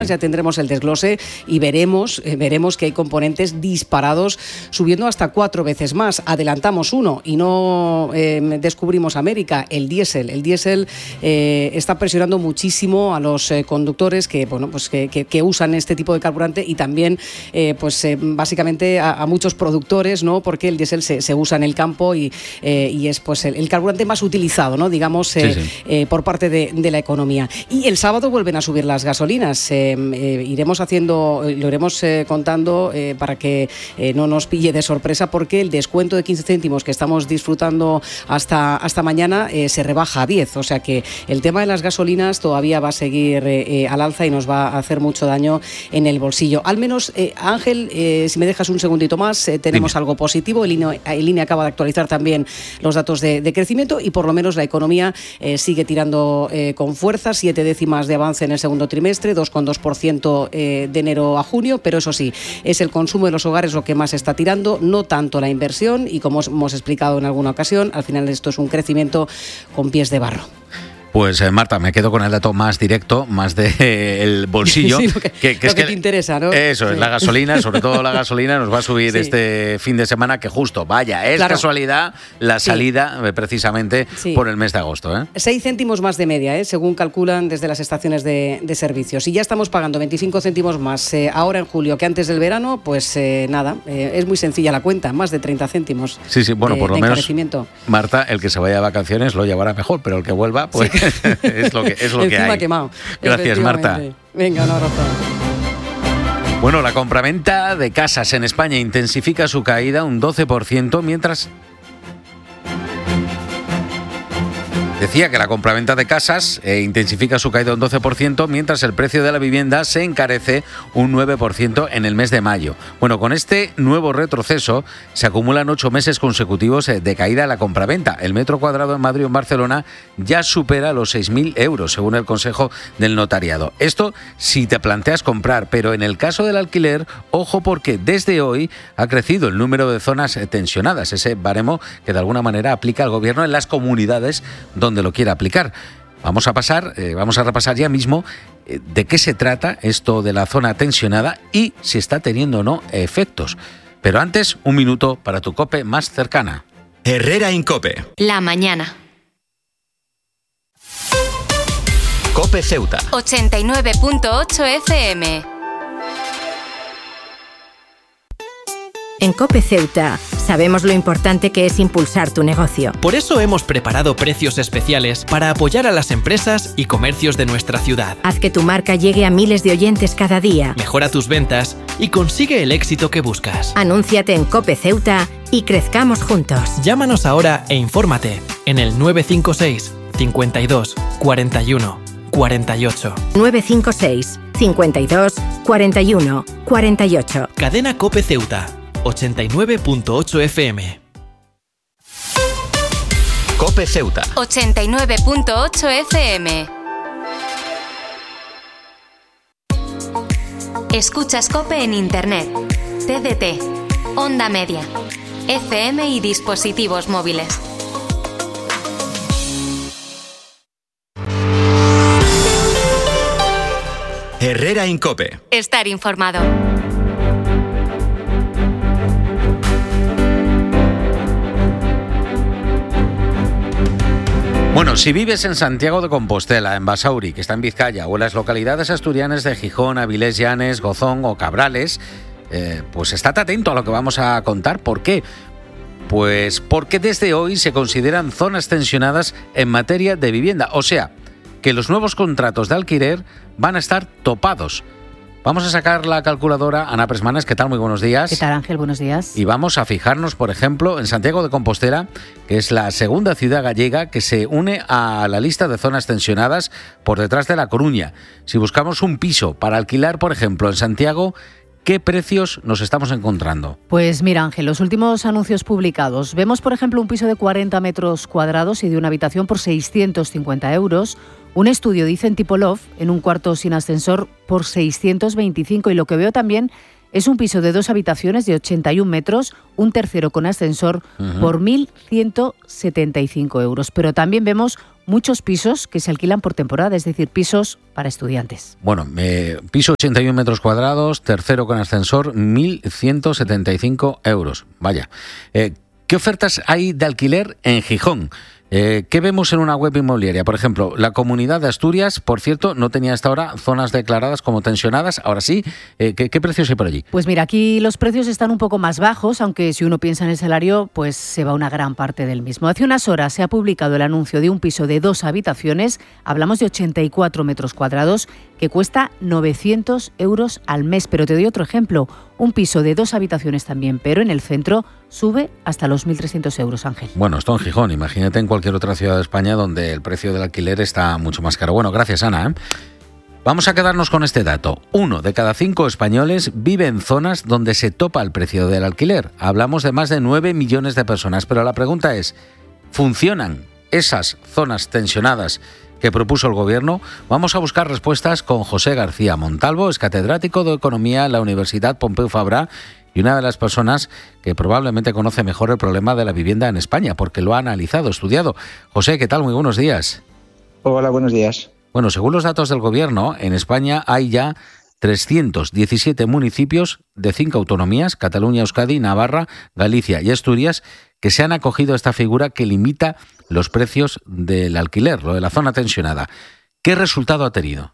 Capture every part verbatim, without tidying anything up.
semanas ya tendremos el desglose y veremos, eh, veremos que hay componentes disparados, subiendo hasta cuatro veces más. Adelantamos uno y no eh, descubrimos América, el diésel. El diésel eh, está presionando muchísimo a los eh, conductores que, bueno, pues que, que, que usan este tipo de carburante y también eh, pues eh, básicamente a, a muchos productores, ¿no? Porque el diésel se, se usa en el campo y, eh, y es pues el, el carburante más utilizado, ¿no? Digamos, eh, sí, sí. Eh, por parte de, de la economía. Y el sábado vuelven a subir las gasolinas. Eh, eh, iremos haciendo, lo iremos eh, contando eh, para que eh, no nos pille de sorpresa, porque el descuento de quince céntimos que estamos disfrutando hasta, hasta mañana eh, se rebaja a diez. O sea que el tema de las gasolinas todavía va a seguir eh, eh, al alza y nos va a hacer mucho daño en el bolsillo. Al menos, eh, Ángel, eh, si me dejas un segundito más, eh, tenemos Dime. algo positivo. El INE, el INE acaba de actualizar también los datos de, de crecimiento y por lo menos la economía eh, sigue tirando eh, con fuerza, siete décimas de avance en el segundo trimestre, dos coma dos por ciento eh, de enero a junio, pero eso sí, es el consumo de los hogares lo que más está tirando, no tanto la inversión, y como hemos explicado en alguna ocasión, al final esto es un crecimiento con pies de barro. Pues eh, Marta, me quedo con el dato más directo, más del de bolsillo. Sí, lo que, que, que, lo es que, que te interesa, ¿no? Eso, sí. es la gasolina, sobre todo la gasolina nos va a subir sí. este fin de semana, que justo, vaya, es claro. casualidad la salida sí. precisamente sí. por el mes de agosto. ¿eh? Seis céntimos más de media, ¿eh? según calculan desde las estaciones de, de servicios. Y ya estamos pagando veinticinco céntimos más eh, ahora en julio que antes del verano, pues eh, nada, eh, es muy sencilla la cuenta, más de treinta céntimos. Sí, sí, bueno, de, por lo de menos, Marta, el que se vaya de vacaciones lo llevará mejor, pero el que vuelva, pues... Sí. es lo que, es lo que hay. Quemado. Gracias, Marta. Venga, un abrazo. Bueno, la compraventa de casas en España intensifica su caída un doce por ciento, mientras... Decía que la compraventa de casas eh, intensifica su caída un doce por ciento, mientras el precio de la vivienda se encarece un nueve por ciento en el mes de mayo. Bueno, con este nuevo retroceso se acumulan ocho meses consecutivos de caída de la compraventa. El metro cuadrado en Madrid o en Barcelona ya supera los seis mil euros, según el Consejo del Notariado. Esto si te planteas comprar, pero en el caso del alquiler, ojo, porque desde hoy ha crecido el número de zonas tensionadas, ese baremo que de alguna manera aplica el gobierno en las comunidades donde donde lo quiera aplicar. Vamos a pasar, eh, vamos a repasar ya mismo eh, de qué se trata esto de la zona tensionada y si está teniendo o no efectos. Pero antes, un minuto para tu COPE más cercana. Herrera Incope. La mañana. COPE Ceuta. ochenta y nueve punto ocho F M. En COPE Ceuta sabemos lo importante que es impulsar tu negocio. Por eso hemos preparado precios especiales para apoyar a las empresas y comercios de nuestra ciudad. Haz que tu marca llegue a miles de oyentes cada día. Mejora tus ventas y consigue el éxito que buscas. Anúnciate en COPE Ceuta y crezcamos juntos. Llámanos ahora e infórmate en el nueve cinco seis, cincuenta y dos, cuarenta y uno, cuarenta y ocho. nueve cinco seis, cincuenta y dos, cuarenta y uno, cuarenta y ocho. Cadena COPE Ceuta. ochenta y nueve punto ocho F M. COPE Ceuta. ochenta y nueve punto ocho F M. Escuchas COPE en Internet, T D T, Onda Media, F M y dispositivos móviles. Herrera Incope. Estar informado. Bueno, si vives en Santiago de Compostela, en Basauri, que está en Vizcaya, o en las localidades asturianas de Gijón, Avilés, Llanes, Gozón o Cabrales, eh, pues estate atento a lo que vamos a contar. ¿Por qué? Pues porque desde hoy se consideran zonas tensionadas en materia de vivienda. O sea, que los nuevos contratos de alquiler van a estar topados. Vamos a sacar la calculadora. Ana Presmanes, ¿qué tal? Muy buenos días. ¿Qué tal, Ángel? Buenos días. Y vamos a fijarnos, por ejemplo, en Santiago de Compostela, que es la segunda ciudad gallega que se une a la lista de zonas tensionadas por detrás de La Coruña. Si buscamos un piso para alquilar, por ejemplo, en Santiago, ¿qué precios nos estamos encontrando? Pues mira, Ángel, los últimos anuncios publicados. Vemos, por ejemplo, un piso de cuarenta metros cuadrados y de una habitación por seiscientos cincuenta euros. Un estudio, dicen, tipo loft, en un cuarto sin ascensor por seiscientos veinticinco. Y lo que veo también Es un piso de dos habitaciones de ochenta y un metros, un tercero con ascensor, uh-huh. por mil ciento setenta y cinco euros. Pero también vemos muchos pisos que se alquilan por temporada, es decir, pisos para estudiantes. Bueno, eh, piso ochenta y un metros cuadrados, tercero con ascensor, mil ciento setenta y cinco euros. Vaya. Eh, ¿Qué ofertas hay de alquiler en Gijón? Eh, ¿Qué vemos en una web inmobiliaria? Por ejemplo, la Comunidad de Asturias, por cierto, no tenía hasta ahora zonas declaradas como tensionadas. Ahora sí, eh, ¿qué, ¿qué precios hay por allí? Pues mira, aquí los precios están un poco más bajos, aunque si uno piensa en el salario, pues se va una gran parte del mismo. Hace unas horas se ha publicado el anuncio de un piso de dos habitaciones, hablamos de ochenta y cuatro metros cuadrados, que cuesta novecientos euros al mes. Pero te doy otro ejemplo, un piso de dos habitaciones también, pero en el centro, sube hasta los mil trescientos euros, Ángel. Bueno, esto en Gijón, imagínate en cualquier otra ciudad de España donde el precio del alquiler está mucho más caro. Bueno, gracias, Ana, ¿eh? Vamos a quedarnos con este dato. Uno de cada cinco españoles vive en zonas donde se topa el precio del alquiler. Hablamos de más de nueve millones de personas, pero la pregunta es, ¿funcionan esas zonas tensionadas que propuso el Gobierno? Vamos a buscar respuestas con José García Montalvo, es catedrático de Economía en la Universidad Pompeu Fabra y una de las personas que probablemente conoce mejor el problema de la vivienda en España, porque lo ha analizado, estudiado. José, ¿qué tal? Muy buenos días. Hola, buenos días. Bueno, según los datos del Gobierno, en España hay ya trescientos diecisiete municipios de cinco autonomías, Cataluña, Euskadi, Navarra, Galicia y Asturias, que se han acogido a esta figura que limita los precios del alquiler, lo de la zona tensionada. ¿Qué resultado ha tenido?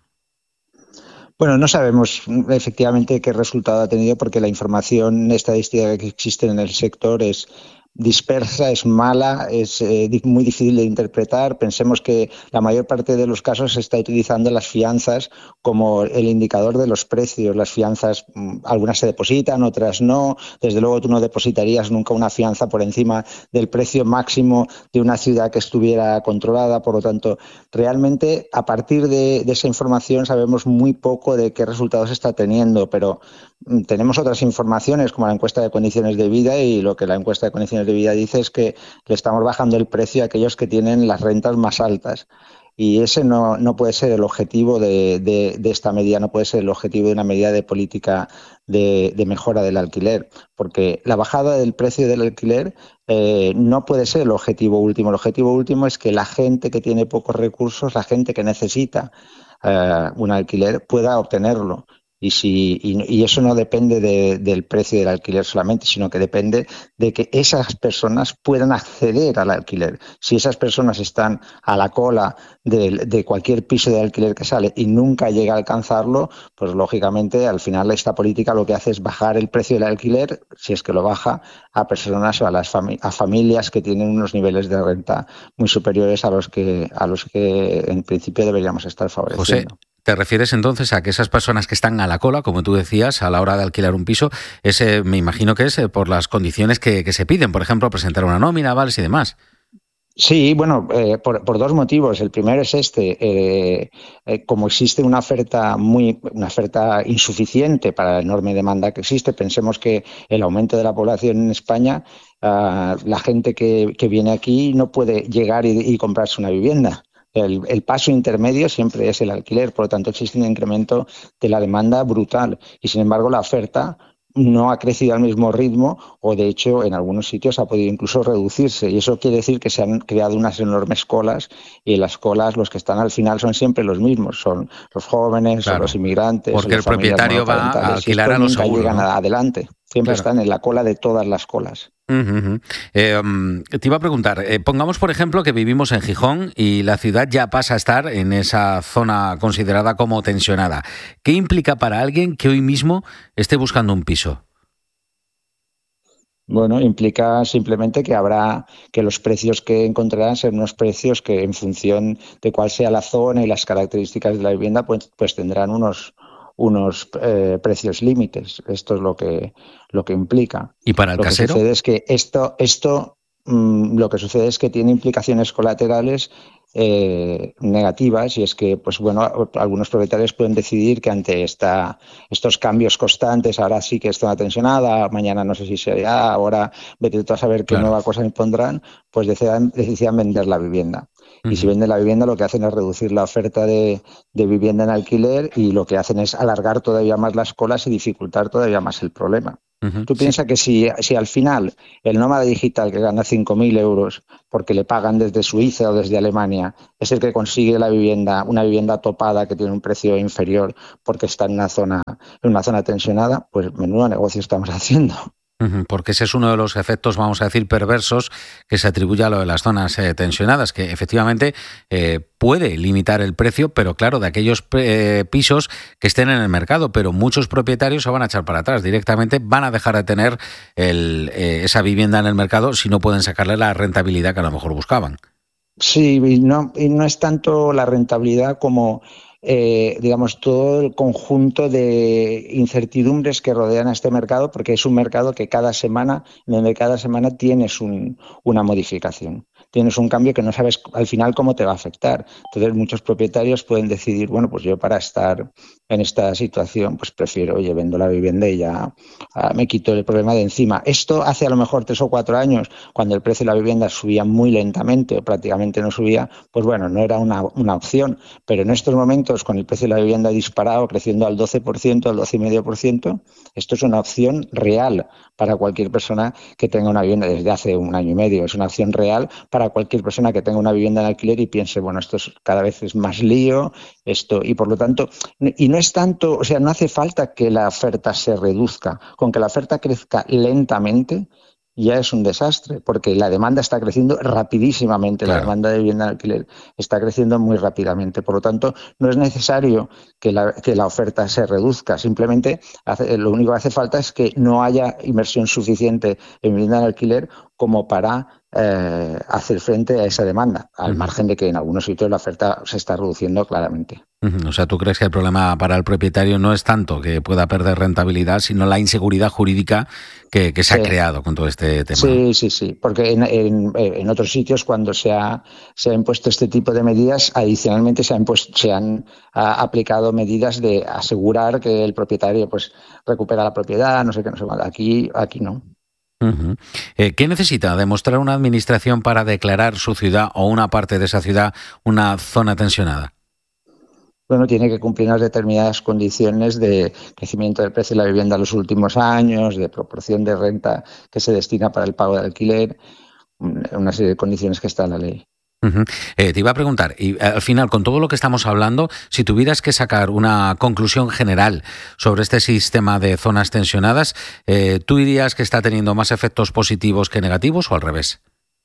Bueno, no sabemos efectivamente qué resultado ha tenido porque la información estadística que existe en el sector es dispersa, es mala, es eh, muy difícil de interpretar. Pensemos que la mayor parte de los casos se está utilizando las fianzas como el indicador de los precios. Las fianzas, algunas se depositan, otras no. Desde luego tú no depositarías nunca una fianza por encima del precio máximo de una ciudad que estuviera controlada. Por lo tanto, realmente a partir de, de esa información sabemos muy poco de qué resultados está teniendo, pero tenemos otras informaciones como la encuesta de condiciones de vida, y lo que la encuesta de condiciones de vida dice es que le estamos bajando el precio a aquellos que tienen las rentas más altas. Y ese no, no puede ser el objetivo de, de, de esta medida, no puede ser el objetivo de una medida de política de, de mejora del alquiler, porque la bajada del precio del alquiler eh, no puede ser el objetivo último. El objetivo último es que la gente que tiene pocos recursos, la gente que necesita eh, un alquiler, pueda obtenerlo. Y, si, y, y eso no depende de, del precio del alquiler solamente, sino que depende de que esas personas puedan acceder al alquiler. Si esas personas están a la cola de, de cualquier piso de alquiler que sale y nunca llega a alcanzarlo, pues lógicamente al final esta política lo que hace es bajar el precio del alquiler, si es que lo baja, a personas o a las fami- a familias que tienen unos niveles de renta muy superiores a los que a los que en principio deberíamos estar favoreciendo. José, ¿te refieres entonces a que esas personas que están a la cola, como tú decías, a la hora de alquilar un piso, ese, me imagino que es por las condiciones que, que se piden, por ejemplo, presentar una nómina, vales y demás? Sí, bueno, eh, por, por dos motivos. El primero es este, eh, eh, como existe una oferta muy, una oferta insuficiente para la enorme demanda que existe, pensemos que el aumento de la población en España, uh, la gente que, que viene aquí no puede llegar y, y comprarse una vivienda. El, el paso intermedio siempre es el alquiler, por lo tanto existe un incremento de la demanda brutal y sin embargo la oferta no ha crecido al mismo ritmo o de hecho en algunos sitios ha podido incluso reducirse y eso quiere decir que se han creado unas enormes colas y en las colas los que están al final son siempre los mismos, son los jóvenes, claro, son los inmigrantes. Porque el propietario va a alquilar a los seguros, llegan ¿no? adelante, siempre claro. Están en la cola de todas las colas. Uh-huh. Eh, um, te iba a preguntar, eh, pongamos por ejemplo que vivimos en Gijón y la ciudad ya pasa a estar en esa zona considerada como tensionada. ¿Qué implica para alguien que hoy mismo esté buscando un piso? Bueno, implica simplemente que habrá que los precios que encontrarán serán unos precios que en función de cuál sea la zona y las características de la vivienda pues, pues tendrán unos unos eh, precios límites. Esto es lo que lo que implica. ¿Y para el lo casero? Lo que sucede es que esto esto mmm, lo que sucede es que tiene implicaciones colaterales eh, negativas y es que pues bueno algunos propietarios pueden decidir que ante esta estos cambios constantes, ahora sí que está tensionada, mañana no sé si será, ahora vete tú a saber qué claro. nueva cosa impondrán, pues decidan, decidan vender la vivienda. Y si venden la vivienda, lo que hacen es reducir la oferta de, de vivienda en alquiler y lo que hacen es alargar todavía más las colas y dificultar todavía más el problema. Uh-huh. Tú piensas sí. que si, si al final el nómada digital que gana cinco mil euros porque le pagan desde Suiza o desde Alemania es el que consigue la vivienda, una vivienda topada que tiene un precio inferior porque está en una zona, en una zona tensionada, pues menudo negocio estamos haciendo. Porque ese es uno de los efectos, vamos a decir, perversos que se atribuye a lo de las zonas eh, tensionadas, que efectivamente eh, puede limitar el precio, pero claro, de aquellos eh, pisos que estén en el mercado, pero muchos propietarios se van a echar para atrás, directamente van a dejar de tener el, eh, esa vivienda en el mercado si no pueden sacarle la rentabilidad que a lo mejor buscaban. Sí, y no, y no es tanto la rentabilidad como... Eh, digamos, todo el conjunto de incertidumbres que rodean a este mercado, porque es un mercado que cada semana, donde cada semana tienes un, una modificación. Tienes un cambio que no sabes al final cómo te va a afectar. Entonces muchos propietarios pueden decidir, bueno, pues yo para estar en esta situación, pues prefiero, oye, vendo la vivienda y ya uh, me quito el problema de encima. Esto hace a lo mejor tres o cuatro años, cuando el precio de la vivienda subía muy lentamente o prácticamente no subía, pues bueno, no era una, una opción. Pero en estos momentos, con el precio de la vivienda disparado, creciendo al doce por ciento, al doce coma cinco por ciento, esto es una opción real para cualquier persona que tenga una vivienda desde hace un año y medio. Es una opción real para cualquier persona que tenga una vivienda en alquiler y piense, bueno, esto es, cada vez es más lío, esto, y por lo tanto, y no es tanto, o sea, no hace falta que la oferta se reduzca, con que la oferta crezca lentamente ya es un desastre, porque la demanda está creciendo rapidísimamente, claro. La demanda de vivienda en alquiler está creciendo muy rápidamente, por lo tanto, no es necesario que la, que la oferta se reduzca, simplemente hace, lo único que hace falta es que no haya inversión suficiente en vivienda en alquiler como para eh, hacer frente a esa demanda, al uh-huh. margen de que en algunos sitios la oferta se está reduciendo claramente. Uh-huh. O sea, ¿tú crees que el problema para el propietario no es tanto que pueda perder rentabilidad, sino la inseguridad jurídica que, que se sí. ha creado con todo este tema? Sí, sí, sí, porque en, en, en otros sitios cuando se ha, se ha impuesto este tipo de medidas, adicionalmente se han, impuesto, se han ha aplicado medidas de asegurar que el propietario pues recupera la propiedad, no sé qué, no sé cuánto. Aquí, aquí no. Uh-huh. Eh, ¿Qué necesita demostrar una administración para declarar su ciudad o una parte de esa ciudad una zona tensionada? Bueno, tiene que cumplir unas determinadas condiciones de crecimiento del precio de la vivienda en los últimos años, de proporción de renta que se destina para el pago de alquiler, una serie de condiciones que está en la ley. Uh-huh. Eh, te iba a preguntar, y al final, con todo lo que estamos hablando, si tuvieras que sacar una conclusión general sobre este sistema de zonas tensionadas, eh, ¿tú dirías que está teniendo más efectos positivos que negativos o al revés?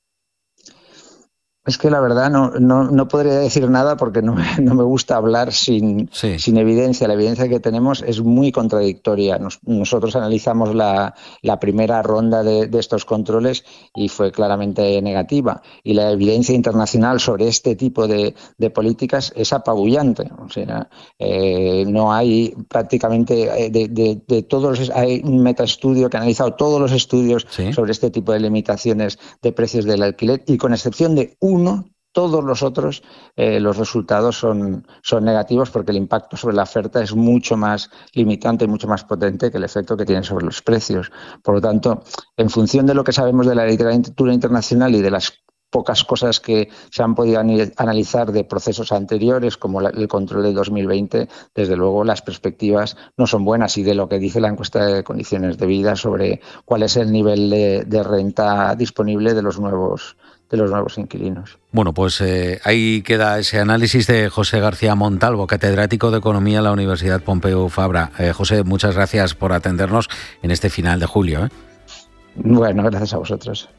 Es que la verdad no, no, no podría decir nada porque no, no me gusta hablar sin, sí. sin evidencia. La evidencia que tenemos es muy contradictoria. Nos, nosotros analizamos la, la primera ronda de, de estos controles y fue claramente negativa. Y la evidencia internacional sobre este tipo de, de políticas es apabullante. O sea, eh, no hay prácticamente de, de, de todos los, hay un metaestudio que ha analizado todos los estudios ¿Sí? sobre este tipo de limitaciones de precios del alquiler y con excepción de un Uno, todos los otros, eh, los resultados son, son negativos porque el impacto sobre la oferta es mucho más limitante y mucho más potente que el efecto que tiene sobre los precios. Por lo tanto, en función de lo que sabemos de la literatura internacional y de las pocas cosas que se han podido analizar de procesos anteriores, como el control de dos mil veinte, desde luego las perspectivas no son buenas y de lo que dice la encuesta de condiciones de vida sobre cuál es el nivel de, de renta disponible de los nuevos de los nuevos inquilinos. Bueno, pues eh, ahí queda ese análisis de José García Montalvo, catedrático de Economía en la Universidad Pompeu Fabra. Eh, José, muchas gracias por atendernos en este final de julio. ¿eh? Bueno, gracias a vosotros.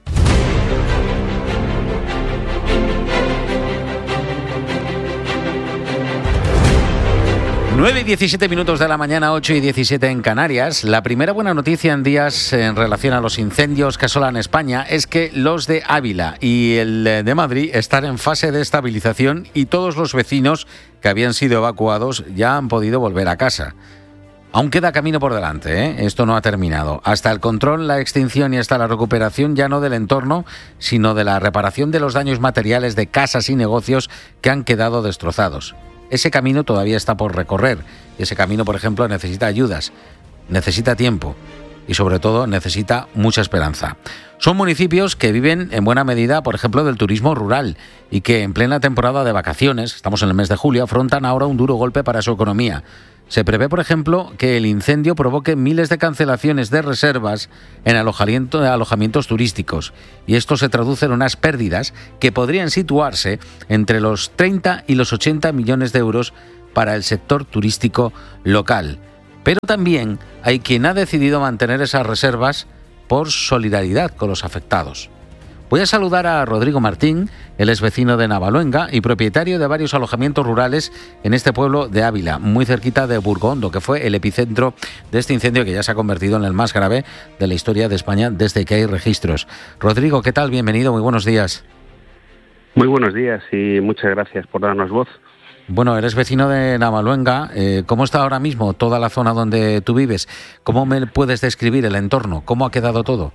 nueve y diecisiete minutos de la mañana, ocho y diecisiete en Canarias. La primera buena noticia en días en relación a los incendios que asolan España es que los de Ávila y el de Madrid están en fase de estabilización y todos los vecinos que habían sido evacuados ya han podido volver a casa. Aún queda camino por delante, ¿eh? Esto no ha terminado. Hasta el control, la extinción y hasta la recuperación ya no del entorno, sino de la reparación de los daños materiales de casas y negocios que han quedado destrozados. Ese camino todavía está por recorrer. Ese camino, por ejemplo, necesita ayudas, necesita tiempo. y sobre todo necesita mucha esperanza. Son municipios que viven en buena medida, por ejemplo, del turismo rural y que en plena temporada de vacaciones, estamos en el mes de julio, afrontan ahora un duro golpe para su economía. Se prevé, por ejemplo, que el incendio provoque miles de cancelaciones de reservas en alojamiento, alojamientos turísticos y esto se traduce en unas pérdidas que podrían situarse entre los treinta y los ochenta millones de euros para el sector turístico local. Pero también hay quien ha decidido mantener esas reservas por solidaridad con los afectados. Voy a saludar a Rodrigo Martín, él es vecino de Navaluenga y propietario de varios alojamientos rurales en este pueblo de Ávila, muy cerquita de Burgondo, que fue el epicentro de este incendio que ya se ha convertido en el más grave de la historia de España desde que hay registros. Rodrigo, ¿qué tal? Bienvenido, muy buenos días. Muy buenos días y muchas gracias por darnos voz. Bueno, eres vecino de Navaluenga. Eh, ¿Cómo está ahora mismo toda la zona donde tú vives? ¿Cómo me puedes describir el entorno? ¿Cómo ha quedado todo?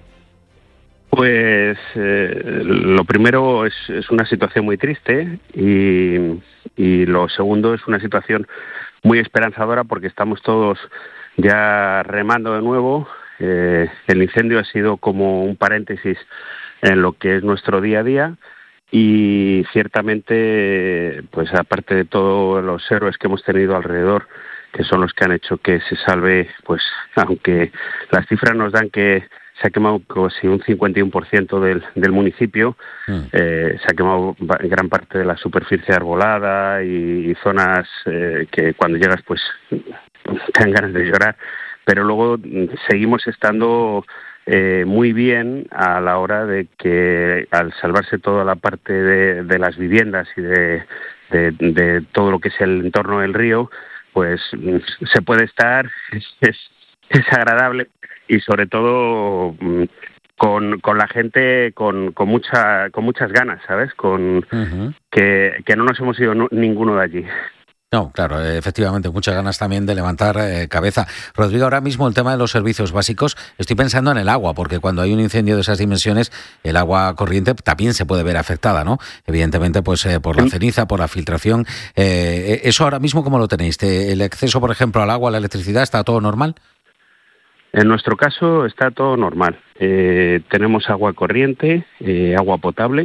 Pues eh, lo primero es, es una situación muy triste y, y lo segundo es una situación muy esperanzadora porque estamos todos ya remando de nuevo. Eh, el incendio ha sido como un paréntesis en lo que es nuestro día a día y ciertamente, pues aparte de todos los héroes que hemos tenido alrededor, que son los que han hecho que se salve, pues aunque las cifras nos dan que se ha quemado casi un cincuenta y uno por ciento del, del municipio, mm. eh, se ha quemado gran parte de la superficie arbolada y, y zonas eh, que cuando llegas pues te dan ganas de llorar, pero luego seguimos estando eh, muy bien a la hora de que al salvarse toda la parte de, de las viviendas y de, de, de todo lo que es el entorno del río, pues se puede estar, es, es, es agradable. Y sobre todo con, con la gente con, con mucha con muchas ganas, ¿sabes? Con uh-huh. que, que no nos hemos ido no, ninguno de allí. No, claro, efectivamente, muchas ganas también de levantar eh, cabeza. Rodrigo, ahora mismo el tema de los servicios básicos, estoy pensando en el agua, porque cuando hay un incendio de esas dimensiones, el agua corriente también se puede ver afectada, ¿no? Evidentemente, pues eh, por la ceniza, por la filtración. Eh, ¿Eso ahora mismo cómo lo tenéis? ¿El acceso, por ejemplo, al agua, a la electricidad, está todo normal? En nuestro caso está todo normal. Eh, tenemos agua corriente, eh, agua potable,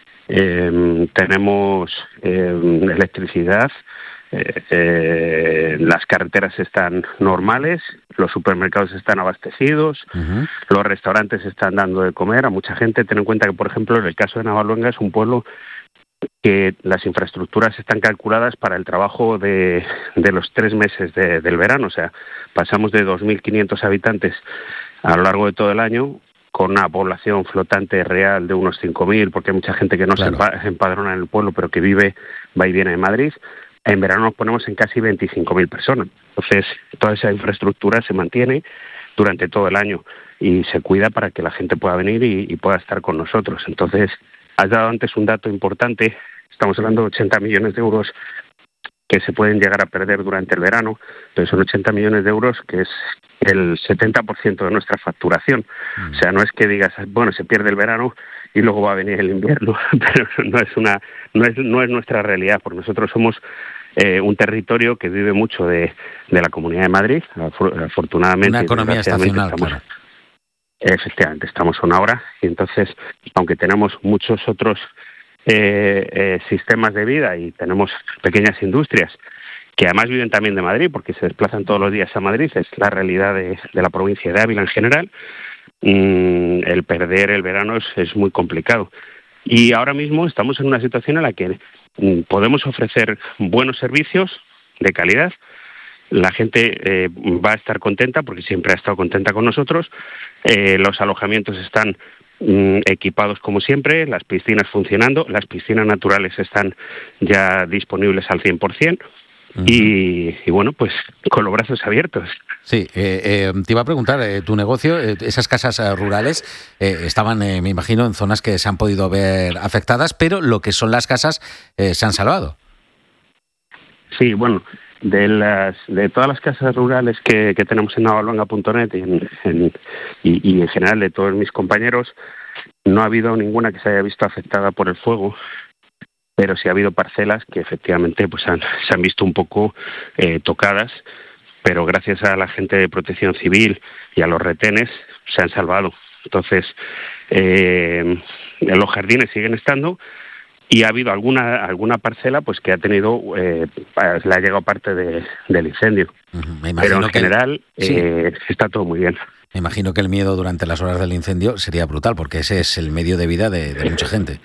eh, tenemos eh, electricidad, eh, eh, las carreteras están normales, los supermercados están abastecidos, uh-huh. los restaurantes están dando de comer a mucha gente. Ten en cuenta que, por ejemplo, en el caso de Navaluenga es un pueblo que las infraestructuras están calculadas para el trabajo de, de los tres meses de, del verano. O sea, pasamos de dos mil quinientos habitantes a lo largo de todo el año con una población flotante real de unos cinco mil, porque hay mucha gente que no claro. se empadrona en el pueblo, pero que vive, va y viene de Madrid. En verano nos ponemos en casi veinticinco mil personas. Entonces, toda esa infraestructura se mantiene durante todo el año y se cuida para que la gente pueda venir y, y pueda estar con nosotros. Entonces, has dado antes un dato importante, estamos hablando de ochenta millones de euros que se pueden llegar a perder durante el verano, pero son ochenta millones de euros que es el setenta por ciento de nuestra facturación. Mm. O sea, no es que digas, bueno, se pierde el verano y luego va a venir el invierno, pero no es una, no es, no es nuestra realidad, porque nosotros somos eh, un territorio que vive mucho de, de la Comunidad de Madrid, afortunadamente. Una economía estacional, estamos, claro. Efectivamente, estamos una hora y entonces, aunque tenemos muchos otros eh, eh, sistemas de vida y tenemos pequeñas industrias que además viven también de Madrid porque se desplazan todos los días a Madrid, es la realidad de, de la provincia de Ávila en general, mmm, el perder el verano es, es muy complicado. Y ahora mismo estamos en una situación en la que mmm, podemos ofrecer buenos servicios de calidad. La gente eh, va a estar contenta porque siempre ha estado contenta con nosotros. Eh, los alojamientos están mm, equipados como siempre, las piscinas funcionando, las piscinas naturales están ya disponibles al cien por ciento. Uh-huh. Y, y bueno, pues con los brazos abiertos. Sí, eh, eh, te iba a preguntar, eh, tu negocio, eh, esas casas eh, rurales eh, estaban, eh, me imagino, en zonas que se han podido ver afectadas, pero lo que son las casas eh, se han salvado. Sí, bueno, de las de todas las casas rurales que, que tenemos en navaluenga punto net y en, en, y, y en general de todos mis compañeros, no ha habido ninguna que se haya visto afectada por el fuego. Pero sí ha habido parcelas que efectivamente pues han, se han visto un poco eh, tocadas, pero gracias a la gente de Protección Civil y a los retenes se han salvado. Entonces, eh, los jardines siguen estando y ha habido alguna alguna parcela pues que ha tenido, eh, le ha llegado parte de, del incendio. Uh-huh. Pero en general sí. eh, está todo muy bien. Me imagino que el miedo durante las horas del incendio sería brutal, porque ese es el medio de vida de, de mucha gente.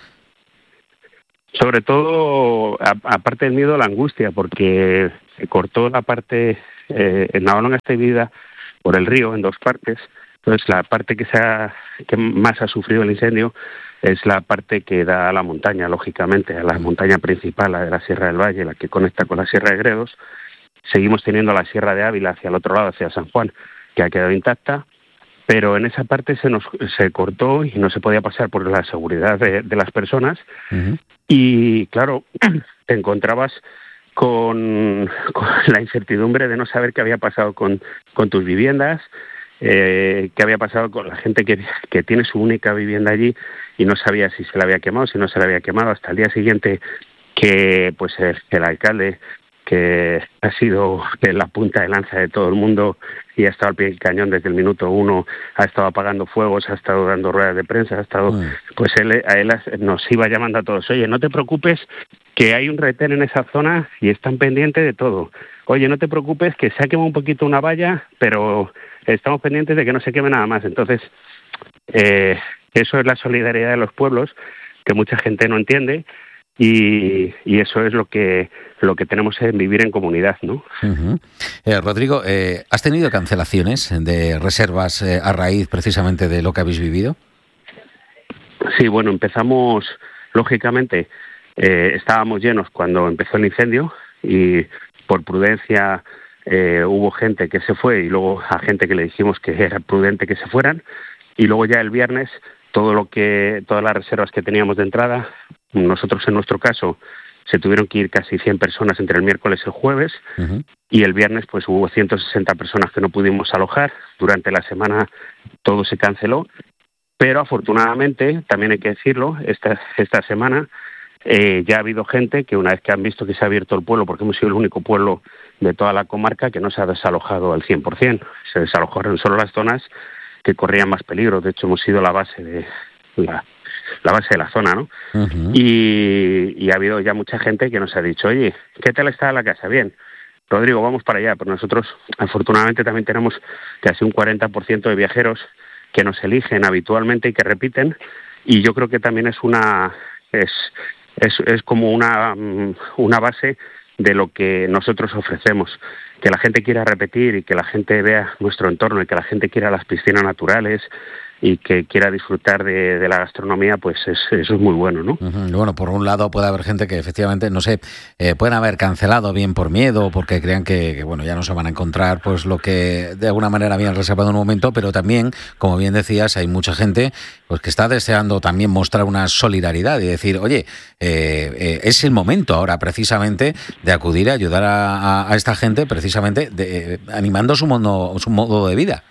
Sobre todo, a, aparte del miedo, la angustia, porque se cortó la parte, eh, en Navalonga está dividida por el río en dos partes. Entonces, la parte que, se ha, que más ha sufrido el incendio es la parte que da a la montaña, lógicamente, a la montaña principal, la de la Sierra del Valle, la que conecta con la Sierra de Gredos. Seguimos teniendo la Sierra de Ávila hacia el otro lado, hacia San Juan, que ha quedado intacta, pero en esa parte se nos se cortó y no se podía pasar por la seguridad de, de las personas. Uh-huh. Y, claro, te encontrabas con, con la incertidumbre de no saber qué había pasado con, con tus viviendas, Eh, qué había pasado con la gente que, que tiene su única vivienda allí y no sabía si se la había quemado, si no se la había quemado, hasta el día siguiente que pues el, el alcalde, que ha sido la punta de lanza de todo el mundo y ha estado al pie del cañón desde el minuto uno, ha estado apagando fuegos, ha estado dando ruedas de prensa, ha estado, mm. pues él, a él nos iba llamando a todos, oye, no te preocupes que hay un retén en esa zona y están pendientes de todo, oye, no te preocupes que se ha quemado un poquito una valla, pero estamos pendientes de que no se queme nada más. Entonces, eh, eso es la solidaridad de los pueblos, que mucha gente no entiende, y, y eso es lo que lo que tenemos en vivir en comunidad, ¿no? Uh-huh. Eh, Rodrigo, eh, ¿has tenido cancelaciones de reservas eh, a raíz precisamente de lo que habéis vivido? Sí, bueno, empezamos, lógicamente, eh, estábamos llenos cuando empezó el incendio y por prudencia Eh, hubo gente que se fue y luego a gente que le dijimos que era prudente que se fueran, y luego ya el viernes todo lo que todas las reservas que teníamos de entrada, nosotros en nuestro caso se tuvieron que ir casi cien personas entre el miércoles y el jueves, uh-huh. y el viernes pues hubo ciento sesenta personas que no pudimos alojar. Durante la semana todo se canceló, pero afortunadamente, también hay que decirlo, esta, esta semana Eh, ya ha habido gente que una vez que han visto que se ha abierto el pueblo, porque hemos sido el único pueblo de toda la comarca que no se ha desalojado al cien por ciento, se desalojaron solo las zonas que corrían más peligro. De hecho, hemos sido la base de la, la base de la zona, ¿no? Uh-huh. Y, y ha habido ya mucha gente que nos ha dicho, oye, ¿qué tal está la casa? Bien, Rodrigo, vamos para allá. Pero nosotros, afortunadamente, también tenemos casi un cuarenta por ciento de viajeros que nos eligen habitualmente y que repiten, y yo creo que también es una es Es, es como una, una base de lo que nosotros ofrecemos, que la gente quiera repetir y que la gente vea nuestro entorno y que la gente quiera las piscinas naturales y que quiera disfrutar de, de la gastronomía, pues es, eso es muy bueno, ¿no? Uh-huh. Bueno, por un lado puede haber gente que efectivamente, no sé, eh, pueden haber cancelado bien por miedo, porque crean que, que, bueno, ya no se van a encontrar pues lo que de alguna manera habían reservado en un momento, pero también, como bien decías, hay mucha gente pues que está deseando también mostrar una solidaridad y decir, oye, eh, eh, es el momento ahora precisamente de acudir a ayudar a, a, a esta gente, precisamente de, eh, animando su modo, su modo de vida.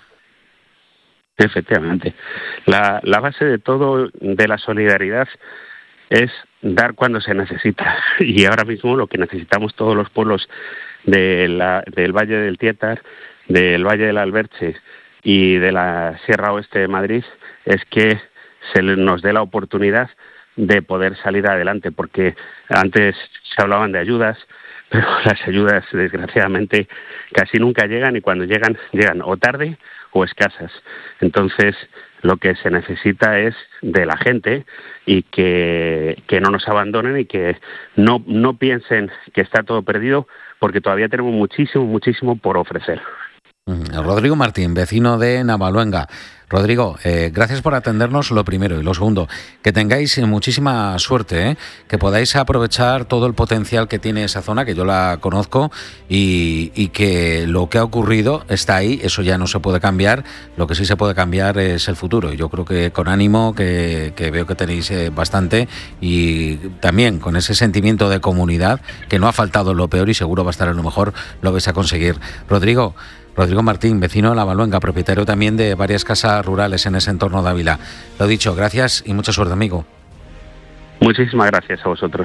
Efectivamente. La, la base de todo de la solidaridad es dar cuando se necesita. Y ahora mismo lo que necesitamos todos los pueblos de la, del Valle del Tietar, del Valle del Alberche y de la Sierra Oeste de Madrid es que se nos dé la oportunidad de poder salir adelante, porque antes se hablaban de ayudas, pero las ayudas desgraciadamente casi nunca llegan, y cuando llegan, llegan o tarde o escasas. Entonces, lo que se necesita es de la gente y que, que no nos abandonen y que no, no piensen que está todo perdido, porque todavía tenemos muchísimo, muchísimo por ofrecer. Rodrigo Martín, vecino de Navaluenga. Rodrigo, eh, gracias por atendernos, lo primero, y lo segundo, que tengáis muchísima suerte, ¿eh? Que podáis aprovechar todo el potencial que tiene esa zona, que yo la conozco, y, y que lo que ha ocurrido está ahí, eso ya no se puede cambiar, lo que sí se puede cambiar es el futuro. Yo creo que con ánimo, que, que veo que tenéis eh, bastante, y también con ese sentimiento de comunidad, que no ha faltado en lo peor y seguro va a estar en lo mejor, lo vais a conseguir. Rodrigo, Rodrigo Martín, vecino de Navaluenga, propietario también de varias casas rurales en ese entorno de Ávila. Lo dicho, gracias y mucha suerte, amigo. Muchísimas gracias a vosotros.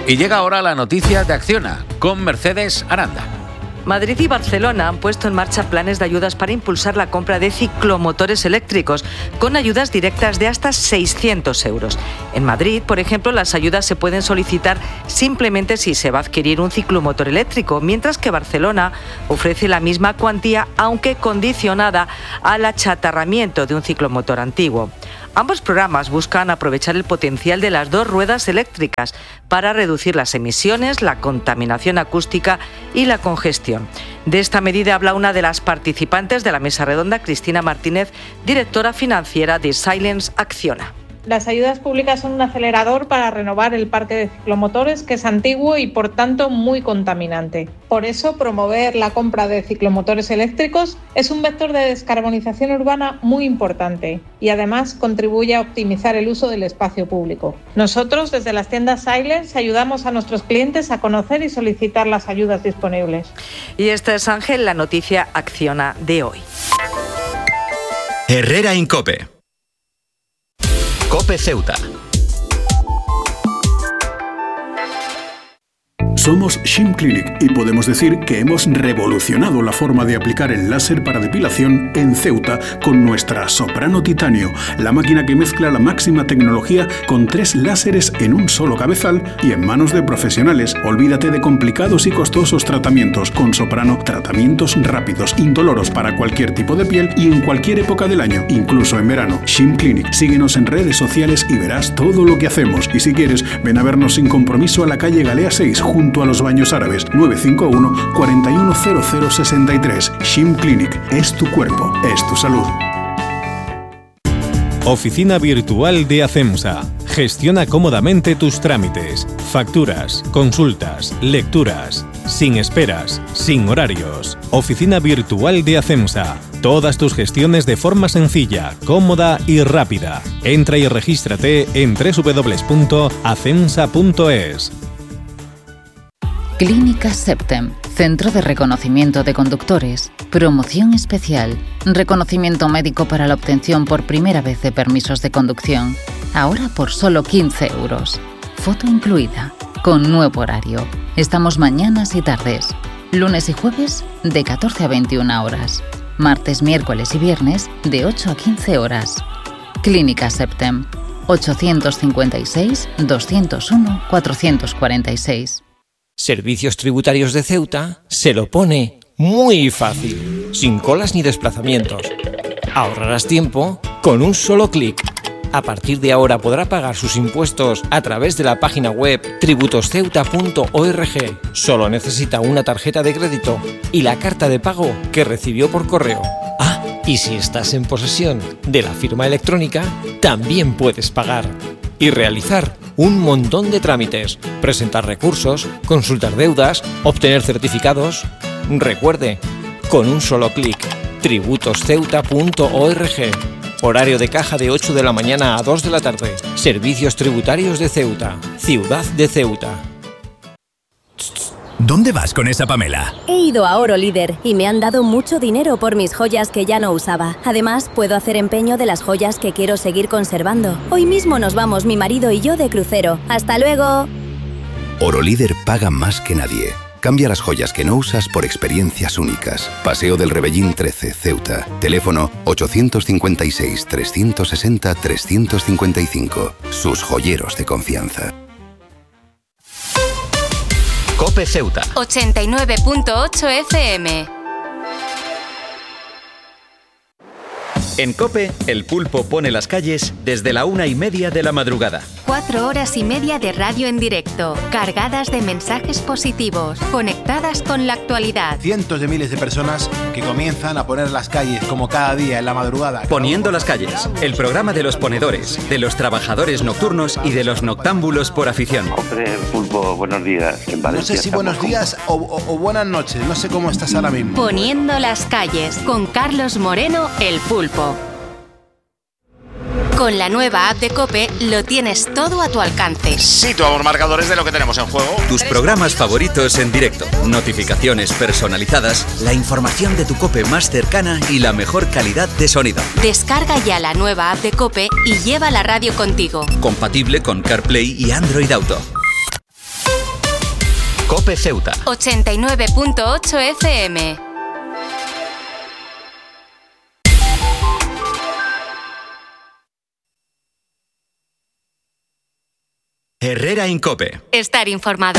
Y llega ahora la noticia de Acciona con Mercedes Aranda. Madrid y Barcelona han puesto en marcha planes de ayudas para impulsar la compra de ciclomotores eléctricos, con ayudas directas de hasta seiscientos euros. En Madrid, por ejemplo, las ayudas se pueden solicitar simplemente si se va a adquirir un ciclomotor eléctrico, mientras que Barcelona ofrece la misma cuantía, aunque condicionada al achatarramiento de un ciclomotor antiguo. Ambos programas buscan aprovechar el potencial de las dos ruedas eléctricas para reducir las emisiones, la contaminación acústica y la congestión. De esta medida habla una de las participantes de la mesa redonda, Cristina Martínez, directora financiera de Silence Acciona. Las ayudas públicas son un acelerador para renovar el parque de ciclomotores, que es antiguo y por tanto muy contaminante. Por eso, promover la compra de ciclomotores eléctricos es un vector de descarbonización urbana muy importante y además contribuye a optimizar el uso del espacio público. Nosotros, desde las tiendas Silence, ayudamos a nuestros clientes a conocer y solicitar las ayudas disponibles. Y esta es, Ángel, la noticia Acciona de hoy. Herrera Incope. COPE Ceuta. Somos Shim Clinic y podemos decir que hemos revolucionado la forma de aplicar el láser para depilación en Ceuta con nuestra Soprano Titanio, la máquina que mezcla la máxima tecnología con tres láseres en un solo cabezal y en manos de profesionales. Olvídate de complicados y costosos tratamientos. Con Soprano, tratamientos rápidos, indoloros para cualquier tipo de piel y en cualquier época del año, incluso en verano. Shim Clinic. Síguenos en redes sociales y verás todo lo que hacemos. Y si quieres, ven a vernos sin compromiso a la calle Galea seis, junto a los Baños Árabes. Nueve cinco uno, cuatro uno cero cero seis tres. Shim Clinic. Es tu cuerpo, es tu salud. Oficina virtual de ACEMSA. Gestiona cómodamente tus trámites, facturas, consultas, lecturas, sin esperas, sin horarios. Oficina virtual de ACEMSA. Todas tus gestiones de forma sencilla, cómoda y rápida. Entra y regístrate en doble u doble u doble u punto acemsa punto es. Clínica Septem, Centro de Reconocimiento de Conductores. Promoción especial. Reconocimiento médico para la obtención por primera vez de permisos de conducción. Ahora por solo quince euros. Foto incluida. Con nuevo horario. Estamos mañanas y tardes. Lunes y jueves de catorce a veintiuna horas. Martes, miércoles y viernes de ocho a quince horas. Clínica Septem. ochocientos cincuenta y seis, doscientos uno, cuatrocientos cuarenta y seis. Servicios Tributarios de Ceuta se lo pone muy fácil, sin colas ni desplazamientos. Ahorrarás tiempo con un solo clic. A partir de ahora podrá pagar sus impuestos a través de la página web tributos ceuta punto org. Solo necesita una tarjeta de crédito y la carta de pago que recibió por correo. Ah, y si estás en posesión de la firma electrónica, también puedes pagar y realizar un montón de trámites, presentar recursos, consultar deudas, obtener certificados. Recuerde, con un solo clic, tributos ceuta punto org. Horario de caja de ocho de la mañana a dos de la tarde. Servicios Tributarios de Ceuta, Ciudad de Ceuta. ¿Dónde vas con esa Pamela? He ido a Oro Líder y me han dado mucho dinero por mis joyas que ya no usaba. Además, puedo hacer empeño de las joyas que quiero seguir conservando. Hoy mismo nos vamos mi marido y yo de crucero. ¡Hasta luego! Oro Líder paga más que nadie. Cambia las joyas que no usas por experiencias únicas. Paseo del Rebellín trece, Ceuta. Teléfono ochocientos cincuenta y seis, trescientos sesenta, trescientos cincuenta y cinco. Sus joyeros de confianza. COPE Ceuta. ochenta y nueve punto ocho F M. En COPE, el pulpo pone las calles desde la una y media de la madrugada. Cuatro horas y media de radio en directo, cargadas de mensajes positivos, conectadas con la actualidad. Cientos de miles de personas que comienzan a poner las calles como cada día en la madrugada. Poniendo las calles, el programa de los ponedores, de los trabajadores nocturnos y de los noctámbulos por afición. Hombre, pulpo, buenos días. En no sé si buenos días o, o, o buenas noches, no sé cómo estás ahora mismo. Poniendo las calles, con Carlos Moreno, el pulpo. Con la nueva app de COPE lo tienes todo a tu alcance. Situamos marcadores de lo que tenemos en juego. Tus programas favoritos en directo, notificaciones personalizadas, la información de tu COPE más cercana y la mejor calidad de sonido. Descarga ya la nueva app de COPE y lleva la radio contigo. Compatible con CarPlay y Android Auto. COPE Ceuta. ochenta y nueve punto ocho F M. Herrera Incope. Estar informado.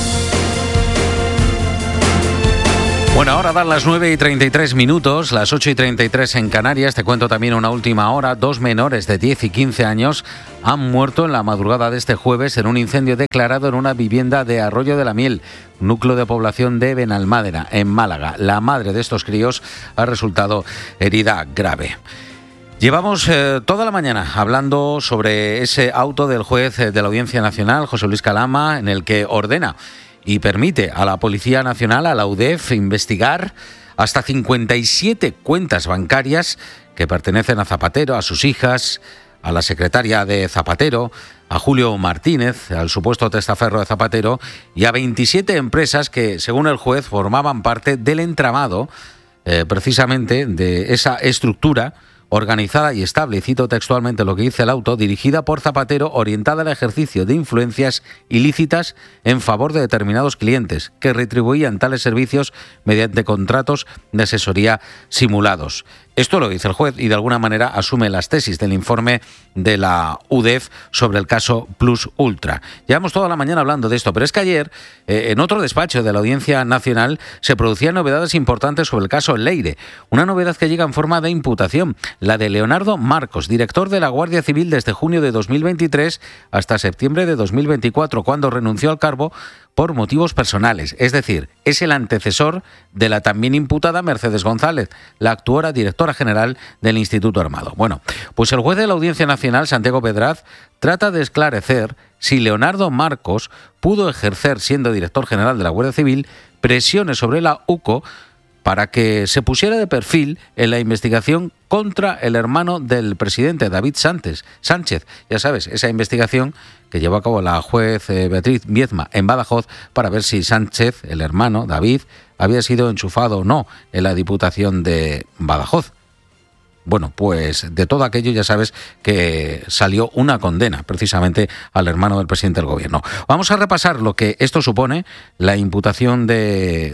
Bueno, ahora dan las nueve y treinta y tres minutos, las ocho y treinta y tres en Canarias. Te cuento también una última hora. Dos menores de diez y quince años han muerto en la madrugada de este jueves en un incendio declarado en una vivienda de Arroyo de la Miel, núcleo de población de Benalmádena, en Málaga. La madre de estos críos ha resultado herida grave. Llevamos eh, toda la mañana hablando sobre ese auto del juez eh, de la Audiencia Nacional, José Luis Calama, en el que ordena y permite a la Policía Nacional, a la U D E F, investigar hasta cincuenta y siete cuentas bancarias que pertenecen a Zapatero, a sus hijas, a la secretaria de Zapatero, a Julio Martínez, al supuesto testaferro de Zapatero, y a veintisiete empresas que, según el juez, formaban parte del entramado, eh, precisamente, de esa estructura organizada y estable, y cito textualmente lo que dice el auto, dirigida por Zapatero, orientada al ejercicio de influencias ilícitas en favor de determinados clientes que retribuían tales servicios mediante contratos de asesoría simulados. Esto lo dice el juez y de alguna manera asume las tesis del informe de la U D E F sobre el caso Plus Ultra. Llevamos toda la mañana hablando de esto, pero es que ayer, eh, en otro despacho de la Audiencia Nacional, se producían novedades importantes sobre el caso Leire. Una novedad que llega en forma de imputación, la de Leonardo Marcos, director de la Guardia Civil desde junio de dos mil veintitrés hasta septiembre de dos mil veinticuatro, cuando renunció al cargo por motivos personales. Es decir, es el antecesor de la también imputada Mercedes González, la actual directora general del Instituto Armado. Bueno, pues el juez de la Audiencia Nacional, Santiago Pedraz, trata de esclarecer si Leonardo Marcos pudo ejercer, siendo director general de la Guardia Civil, presiones sobre la U C O para que se pusiera de perfil en la investigación contra el hermano del presidente, David Sánchez. Sánchez, ya sabes, esa investigación que llevó a cabo la juez eh, Beatriz Viezma en Badajoz para ver si Sánchez, el hermano, David, había sido enchufado o no en la Diputación de Badajoz. Bueno, pues de todo aquello ya sabes que salió una condena precisamente al hermano del presidente del gobierno. Vamos a repasar lo que esto supone, la imputación de,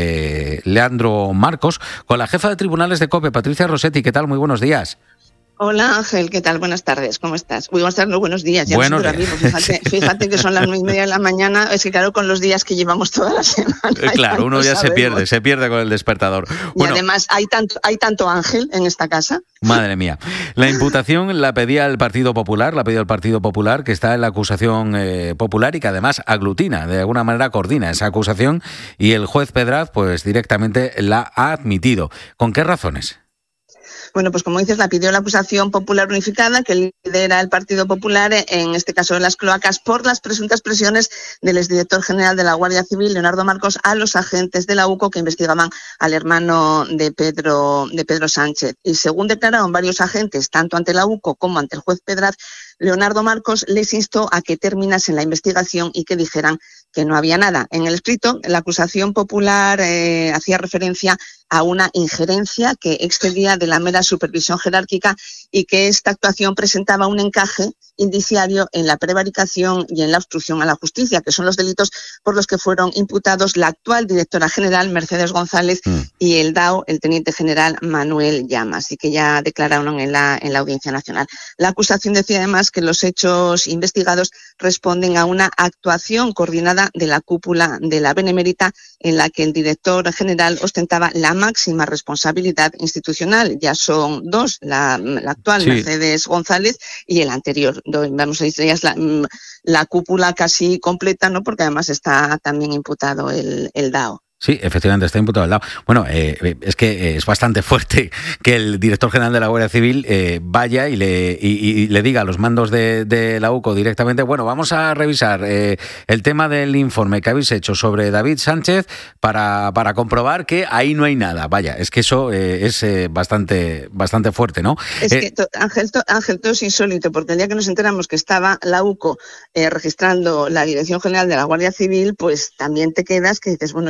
de Leandro Marcos, con la jefa de tribunales de COPE, Patricia Rossetti. ¿Qué tal? Muy buenos días. Hola Ángel, ¿qué tal? Buenas tardes, ¿cómo estás? Muy buenas tardes, buenos días. Ya buenos días. Mismo, fíjate, fíjate que son las nueve y media de la mañana, es que claro, con los días que llevamos toda la semana. Claro, uno ya sabemos. se pierde, se pierde con el despertador. Bueno, y además hay tanto, hay tanto Ángel en esta casa. Madre mía. La imputación la pedía el Partido Popular, la pedía el Partido Popular, que está en la acusación eh, popular y que además aglutina, de alguna manera coordina esa acusación, y el juez Pedraz pues directamente la ha admitido. ¿Con qué razones? Bueno, pues como dices, la pidió la acusación popular unificada que lidera el Partido Popular, en este caso de las cloacas, por las presuntas presiones del exdirector general de la Guardia Civil, Leonardo Marcos, a los agentes de la U C O que investigaban al hermano de Pedro, de Pedro Sánchez. Y según declararon varios agentes, tanto ante la U C O como ante el juez Pedraz, Leonardo Marcos les instó a que terminasen la investigación y que dijeran que no había nada. En el escrito, la acusación popular eh, hacía referencia a una injerencia que excedía de la mera supervisión jerárquica y que esta actuación presentaba un encaje indiciario en la prevaricación y en la obstrucción a la justicia, que son los delitos por los que fueron imputados la actual directora general, Mercedes González, mm. y el D A O, el teniente general Manuel Llamas, y que ya declararon en la, en la Audiencia Nacional. La acusación decía además que los hechos investigados responden a una actuación coordinada de la cúpula de la Benemérita en la que el director general ostentaba la máxima responsabilidad institucional. Ya son dos, la, la actual sí. Mercedes González y el anterior. Vamos a decir, ya es la, la cúpula casi completa, ¿no? Porque además está también imputado el, el D A O. Sí, efectivamente, está imputado al lado. Bueno, eh, es que es bastante fuerte que el director general de la Guardia Civil eh, vaya y le, y, y le diga a los mandos de, de la U C O directamente, bueno, vamos a revisar eh, el tema del informe que habéis hecho sobre David Sánchez para, para comprobar que ahí no hay nada. Vaya, es que eso eh, es eh, bastante, bastante fuerte, ¿no? Es eh, que, to, Ángel, to, Ángel, todo es insólito, porque el día que nos enteramos que estaba la U C O eh, registrando la Dirección General de la Guardia Civil, pues también te quedas que dices, bueno, ya... ya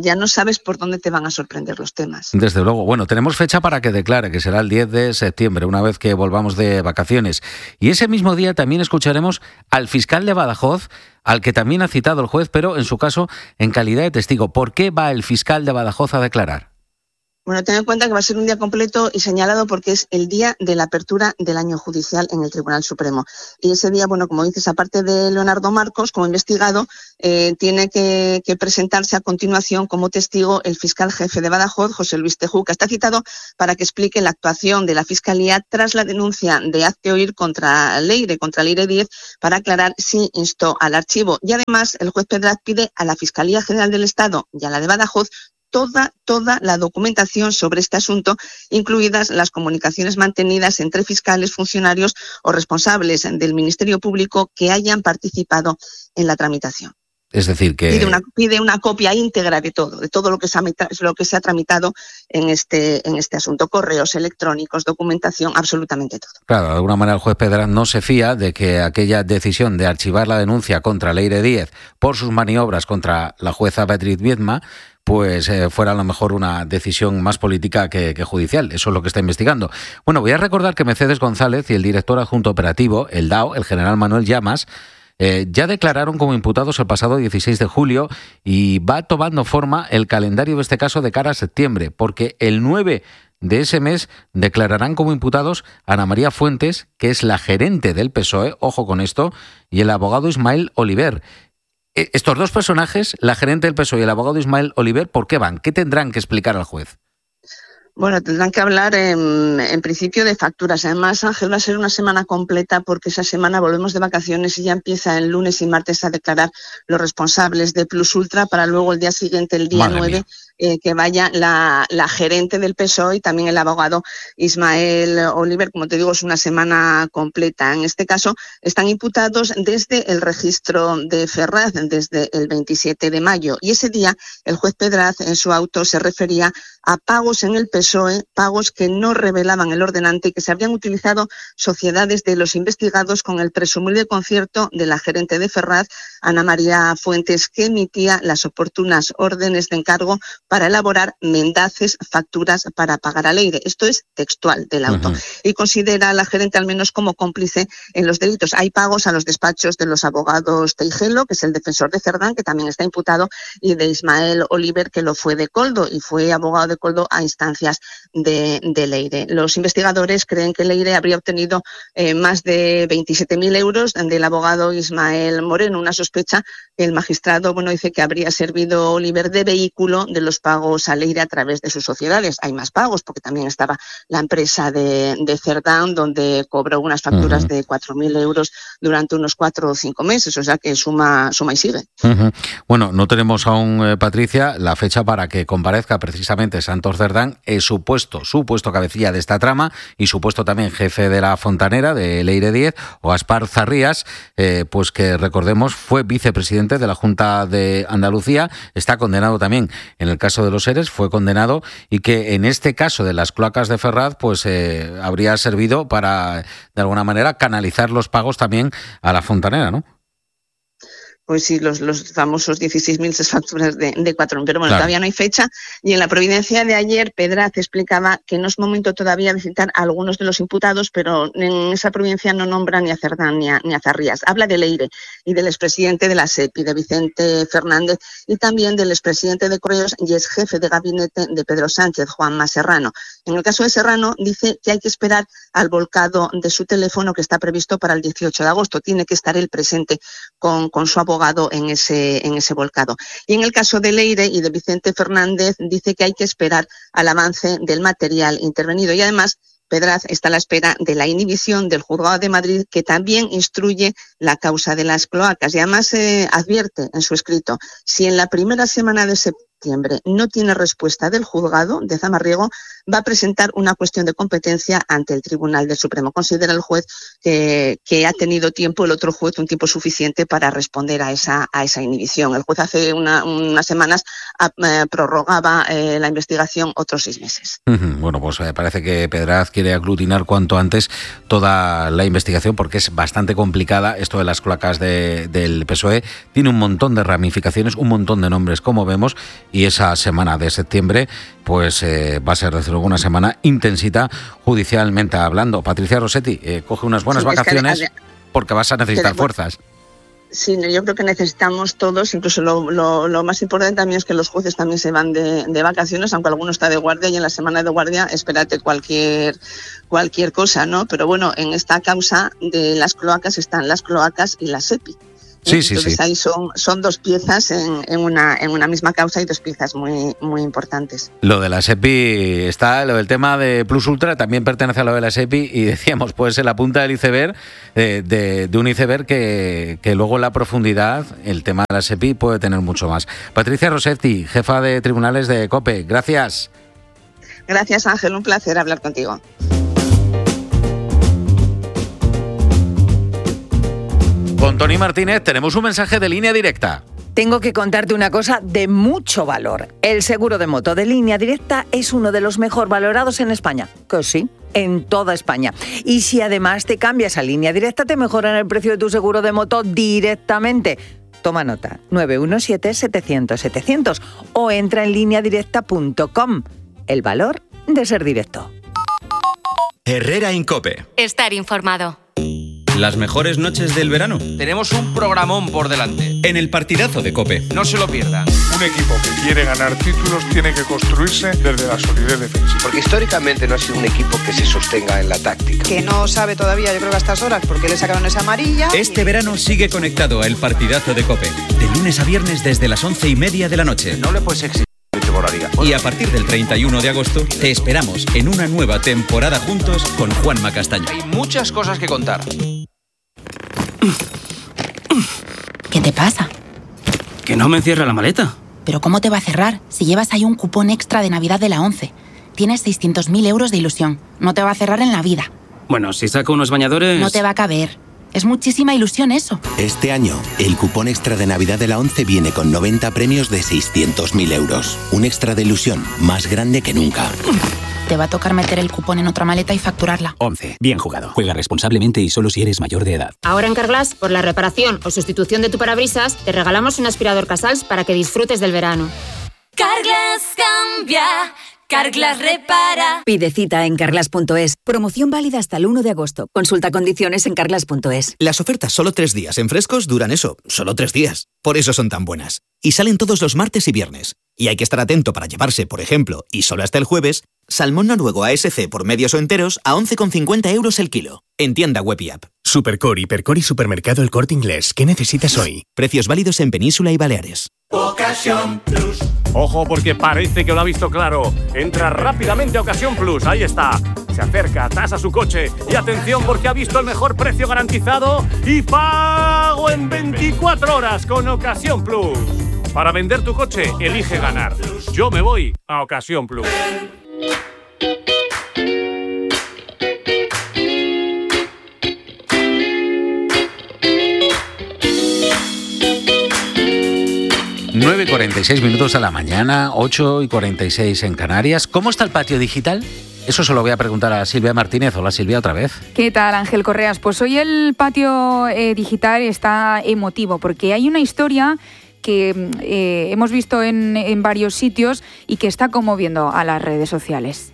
ya no sabes por dónde te van a sorprender los temas. Desde luego. Bueno, tenemos fecha para que declare, que será el diez de septiembre, una vez que volvamos de vacaciones. Y ese mismo día también escucharemos al fiscal de Badajoz, al que también ha citado el juez, pero en su caso en calidad de testigo. ¿Por qué va el fiscal de Badajoz a declarar? Bueno, ten en cuenta que va a ser un día completo y señalado porque es el día de la apertura del año judicial en el Tribunal Supremo. Y ese día, bueno, como dices, aparte de Leonardo Marcos, como investigado, eh, tiene que, que presentarse a continuación como testigo el fiscal jefe de Badajoz, José Luis Tejuca. Está citado para que explique la actuación de la Fiscalía tras la denuncia de Hazte Oír contra Leire, contra Leire Díez, para aclarar si instó al archivo. Y además, el juez Pedraz pide a la Fiscalía General del Estado y a la de Badajoz toda, toda la documentación sobre este asunto, incluidas las comunicaciones mantenidas entre fiscales, funcionarios o responsables del Ministerio Público que hayan participado en la tramitación. Es decir, que... Pide una, pide una copia íntegra de todo, de todo lo que se ha, lo que se ha tramitado en este, en este asunto. Correos electrónicos, documentación, absolutamente todo. Claro, de alguna manera el juez Pedraz no se fía de que aquella decisión de archivar la denuncia contra Leire Díez por sus maniobras contra la jueza Beatriz Viedma pues eh, fuera a lo mejor una decisión más política que, que judicial. Eso es lo que está investigando. Bueno, voy a recordar que Mercedes González y el director adjunto operativo, el D A O, el general Manuel Llamas, eh, ya declararon como imputados el pasado dieciséis de julio y va tomando forma el calendario de este caso de cara a septiembre, porque el nueve de ese mes declararán como imputados Ana María Fuentes, que es la gerente del P S O E, ojo con esto, y el abogado Ismael Oliver. Estos dos personajes, la gerente del P S O E y el abogado Ismael Oliver, ¿por qué van? ¿Qué tendrán que explicar al juez? Bueno, tendrán que hablar en, en principio de facturas. Además, Ángel, va a ser una semana completa porque esa semana volvemos de vacaciones y ya empieza el lunes y martes a declarar los responsables de Plus Ultra para luego el día siguiente, el día nueve, eh, que vaya la, la gerente del P S O E y también el abogado Ismael Oliver. Como te digo, es una semana completa. En este caso, están imputados desde el registro de Ferraz, desde el veintisiete de mayo. Y ese día, el juez Pedraz, en su auto, se refería a pagos en el P S O E, pagos que no revelaban el ordenante y que se habrían utilizado sociedades de los investigados con el presumible concierto de la gerente de Ferraz, Ana María Fuentes, que emitía las oportunas órdenes de encargo para elaborar mendaces facturas para pagar a Leire. Esto es textual del auto. Uh-huh. Y considera a la gerente al menos como cómplice en los delitos. Hay pagos a los despachos de los abogados Teijelo, que es el defensor de Cerdán, que también está imputado, y de Ismael Oliver, que lo fue de Coldo y fue abogado de Coldo a instancias de, de Leire. Los investigadores creen que Leire habría obtenido eh, más de veintisiete mil euros del abogado Ismael Moreno, una sospecha que el magistrado bueno, dice que habría servido Oliver de vehículo de los pagos a Leire a través de sus sociedades. Hay más pagos porque también estaba la empresa de, de Cerdán, donde cobró unas facturas uh-huh. de cuatro mil euros durante unos cuatro o cinco meses, o sea que suma, suma y sigue. Uh-huh. Bueno, no tenemos aún, eh, Patricia, la fecha para que comparezca precisamente Santos Cerdán, eh, supuesto, supuesto cabecilla de esta trama y supuesto también jefe de la Fontanera, de Leire Díez, o Gaspar Zarrías, eh, pues que recordemos fue vicepresidente de la Junta de Andalucía, está condenado también en el caso de los ERES, fue condenado y que en este caso de las cloacas de Ferraz pues eh, habría servido para de alguna manera canalizar los pagos también a la Fontanera, ¿no? Pues sí, los, los famosos dieciséis mil facturas de, de cuatro mil. Pero bueno, claro, todavía no hay fecha. Y en la providencia de ayer, Pedraz explicaba que no es momento todavía de citar a algunos de los imputados, pero en esa providencia no nombra ni a Cerdán ni a, ni a Zarrías. Habla de Leire y del expresidente de la S E P I, de Vicente Fernández, y también del expresidente de Correos y ex jefe de gabinete de Pedro Sánchez, Juanma Serrano. En el caso de Serrano, dice que hay que esperar al volcado de su teléfono que está previsto para el dieciocho de agosto. Tiene que estar él presente con, con su abogado en ese, en ese volcado. Y en el caso de Leire y de Vicente Fernández, dice que hay que esperar al avance del material intervenido. Y además, Pedraz está a la espera de la inhibición del Juzgado de Madrid, que también instruye la causa de las cloacas. Y además eh, advierte en su escrito, si en la primera semana de septiembre no tiene respuesta del juzgado de Zamarriego, va a presentar una cuestión de competencia ante el Tribunal del Supremo. Considera el juez que, que ha tenido tiempo, el otro juez, un tiempo suficiente para responder a esa, a esa inhibición. El juez hace una, unas semanas eh, prorrogaba eh, la investigación otros seis meses. Uh-huh. Bueno, pues eh, parece que Pedraz quiere aglutinar cuanto antes toda la investigación porque es bastante complicada esto de las cloacas de, del P S O E. Tiene un montón de ramificaciones, un montón de nombres, como vemos, y esa semana de septiembre pues eh, va a ser desde luego una semana intensita judicialmente hablando. Patricia Rossetti, eh, coge unas buenas sí, vacaciones es que, porque vas a necesitar que, fuerzas. Sí, yo creo que necesitamos todos, incluso lo, lo, lo más importante también es que los jueces también se van de, de vacaciones, aunque alguno está de guardia, y en la semana de guardia espérate cualquier cualquier cosa, ¿no? Pero bueno, en esta causa de las cloacas están las cloacas y la SEPI. Sí, sí, Entonces sí. ahí son, son dos piezas en, en, una, en una misma causa y dos piezas muy, muy importantes. Lo de la SEPI está, lo del tema de Plus Ultra también pertenece a lo de la SEPI y decíamos, puede ser la punta del iceberg, de, de, de un iceberg que, que luego en la profundidad, el tema de la SEPI puede tener mucho más. Patricia Rossetti, jefa de tribunales de COPE, gracias. Gracias, Ángel, un placer hablar contigo. Con Tony Martínez tenemos un mensaje de Línea Directa. Tengo que contarte una cosa de mucho valor. El seguro de moto de Línea Directa es uno de los mejor valorados en España. Que sí, en toda España. Y si además te cambias a Línea Directa, te mejoran el precio de tu seguro de moto directamente. Toma nota, nueve uno siete, setecientos, setecientos o entra en línea directa punto com. El valor de ser directo. Herrera Incope. Estar informado. Las mejores noches del verano. Tenemos un programón por delante. En el partidazo de COPE. No se lo pierdan. Un equipo que quiere ganar títulos tiene que construirse desde la solidez defensiva. Porque históricamente no ha sido un equipo que se sostenga en la táctica. Que no sabe todavía, yo creo que a estas horas, porque le sacaron esa amarilla. Este y... verano sigue conectado a el partidazo de COPE. De lunes a viernes desde las once y media de la noche. No le puedes exigir. Y a partir del treinta y uno de agosto te esperamos en una nueva temporada juntos con Juanma Castaño. Hay muchas cosas que contar. ¿Qué te pasa? Que no me cierra la maleta. ¿Pero cómo te va a cerrar si llevas ahí un cupón extra de Navidad de la ONCE? Tienes seiscientos mil euros de ilusión. No te va a cerrar en la vida. Bueno, si saco unos bañadores... No te va a caber. Es muchísima ilusión eso. Este año, el cupón extra de Navidad de la ONCE viene con noventa premios de seiscientos mil euros. Un extra de ilusión más grande que nunca. Te va a tocar meter el cupón en otra maleta y facturarla. ONCE. Bien jugado. Juega responsablemente y solo si eres mayor de edad. Ahora en Carglass, por la reparación o sustitución de tu parabrisas, te regalamos un aspirador Casals para que disfrutes del verano. Carglass cambia. Carglass repara. Pide cita en carglass punto es. Promoción válida hasta el uno de agosto. Consulta condiciones en carglass punto es. Las ofertas solo tres días en frescos duran eso, solo tres días. Por eso son tan buenas. Y salen todos los martes y viernes. Y hay que estar atento para llevarse, por ejemplo, y solo hasta el jueves, salmón noruego A S C por medios o enteros a once con cincuenta euros el kilo. En tienda web y app. Supercore, Hipercore y Supermercado El Corte Inglés. ¿Qué necesitas hoy? Precios válidos en Península y Baleares. Ocasión Plus. Ojo porque parece que lo ha visto claro. Entra rápidamente a Ocasión Plus. Ahí está. Se acerca, tasa su coche. Y atención porque ha visto el mejor precio garantizado y pago en veinticuatro horas con Ocasión Plus. Para vender tu coche, elige ganar. Yo me voy a Ocasión Plus. nueve y cuarenta y seis minutos de la mañana, ocho y cuarenta y seis en Canarias. ¿Cómo está el patio digital? Eso se lo voy a preguntar a Silvia Martínez. Hola Silvia, otra vez. ¿Qué tal, Ángel Correas? Pues hoy el patio eh, digital está emotivo porque hay una historia que eh, hemos visto en, en varios sitios y que está conmoviendo a las redes sociales.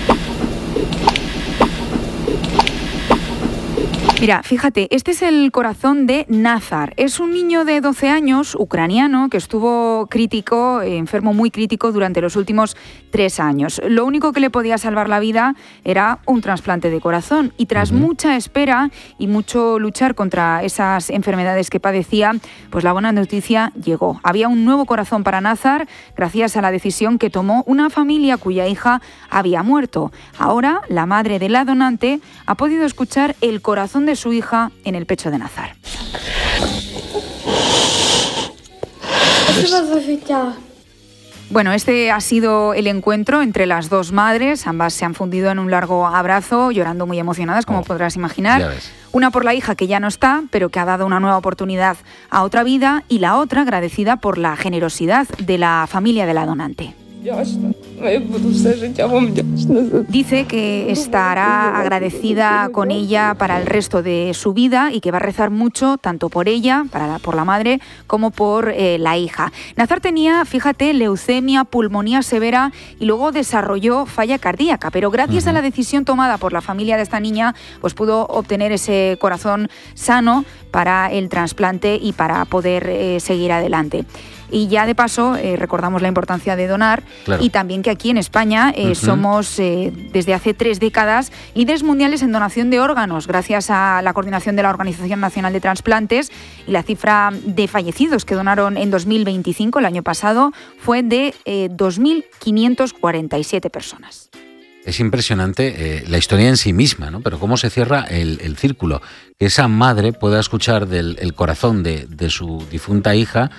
Mira, fíjate, este es el corazón de Nazar. Es un niño de doce años, ucraniano, que estuvo crítico, enfermo muy crítico durante los últimos tres años. Lo único que le podía salvar la vida era un trasplante de corazón. Y tras uh-huh. mucha espera y mucho luchar contra esas enfermedades que padecía, pues la buena noticia llegó. Había un nuevo corazón para Nazar gracias a la decisión que tomó una familia cuya hija había muerto. Ahora, la madre de la donante ha podido escuchar el corazón de su hija en el pecho de Nazar. Bueno, este ha sido el encuentro entre las dos madres. Ambas se han fundido en un largo abrazo, llorando muy emocionadas, como oh, podrás imaginar. Una por la hija que ya no está, pero que ha dado una nueva oportunidad a otra vida, y la otra agradecida por la generosidad de la familia de la donante. Dice que estará agradecida con ella para el resto de su vida y que va a rezar mucho tanto por ella, para la, por la madre, como por eh, la hija. Nazar tenía, fíjate, leucemia, pulmonía severa y luego desarrolló falla cardíaca, pero gracias uh-huh. a la decisión tomada por la familia de esta niña, pues pudo obtener ese corazón sano para el trasplante y para poder eh, seguir adelante. Y ya de paso eh, recordamos la importancia de donar claro. y también que aquí en España eh, uh-huh. somos eh, desde hace tres décadas líderes mundiales en donación de órganos gracias a la coordinación de la Organización Nacional de Transplantes, y la cifra de fallecidos que donaron en dos mil veinticinco, el año pasado, fue de eh, dos mil quinientas cuarenta y siete personas. Es impresionante eh, la historia en sí misma, ¿no? Pero cómo se cierra el, el círculo. Que esa madre pueda escuchar del el corazón de, de su difunta hija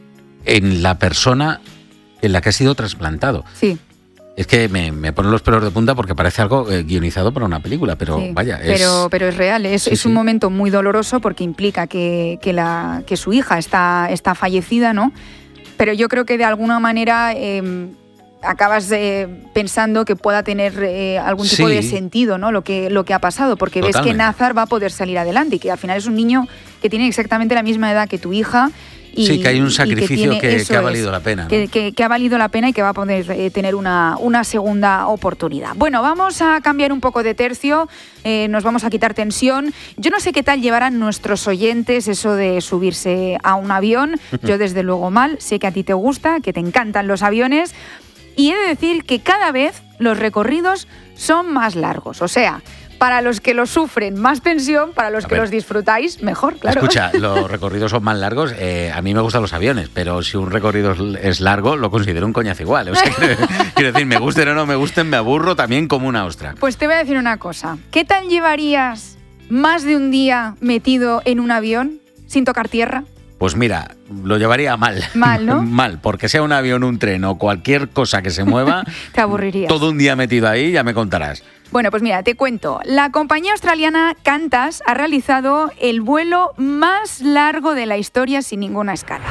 en la persona en la que ha sido trasplantado. Sí. Es que me, me ponen los pelos de punta porque parece algo eh, guionizado para una película, pero sí, vaya, es... Pero, pero es real, es, sí, es un sí. momento muy doloroso porque implica que, que, la, que su hija está, está fallecida, ¿no? Pero yo creo que de alguna manera eh, acabas eh, pensando que pueda tener eh, algún tipo sí. de sentido, ¿no? Lo que, lo que ha pasado, porque Totalmente. ves que Nazar va a poder salir adelante y que al final es un niño que tiene exactamente la misma edad que tu hija. Y, sí, que hay un sacrificio que, que, que ha valido es, la pena, ¿no? Que, que, que ha valido la pena y que va a poder eh, tener una, una segunda oportunidad. Bueno, vamos a cambiar un poco de tercio, eh, nos vamos a quitar tensión. Yo no sé qué tal llevarán nuestros oyentes eso de subirse a un avión. Yo desde luego mal, sé que a ti te gusta, que te encantan los aviones. Y he de decir que cada vez los recorridos son más largos, o sea... Para los que lo sufren, más tensión. Para los a que ver. los disfrutáis, mejor, claro. Escucha, los recorridos son más largos. Eh, a mí me gustan los aviones, pero si un recorrido es largo, lo considero un coñazo igual. O sea, quiero, quiero decir, me gusten o no me gusten, me aburro también como una ostra. Pues te voy a decir una cosa. ¿Qué tal llevarías más de un día metido en un avión sin tocar tierra? Pues mira, lo llevaría mal. Mal, ¿no? Mal, porque sea un avión, un tren o cualquier cosa que se mueva... Te aburrirías. Todo un día metido ahí, ya me contarás. Bueno, pues mira, te cuento. La compañía australiana Qantas ha realizado el vuelo más largo de la historia sin ninguna escala.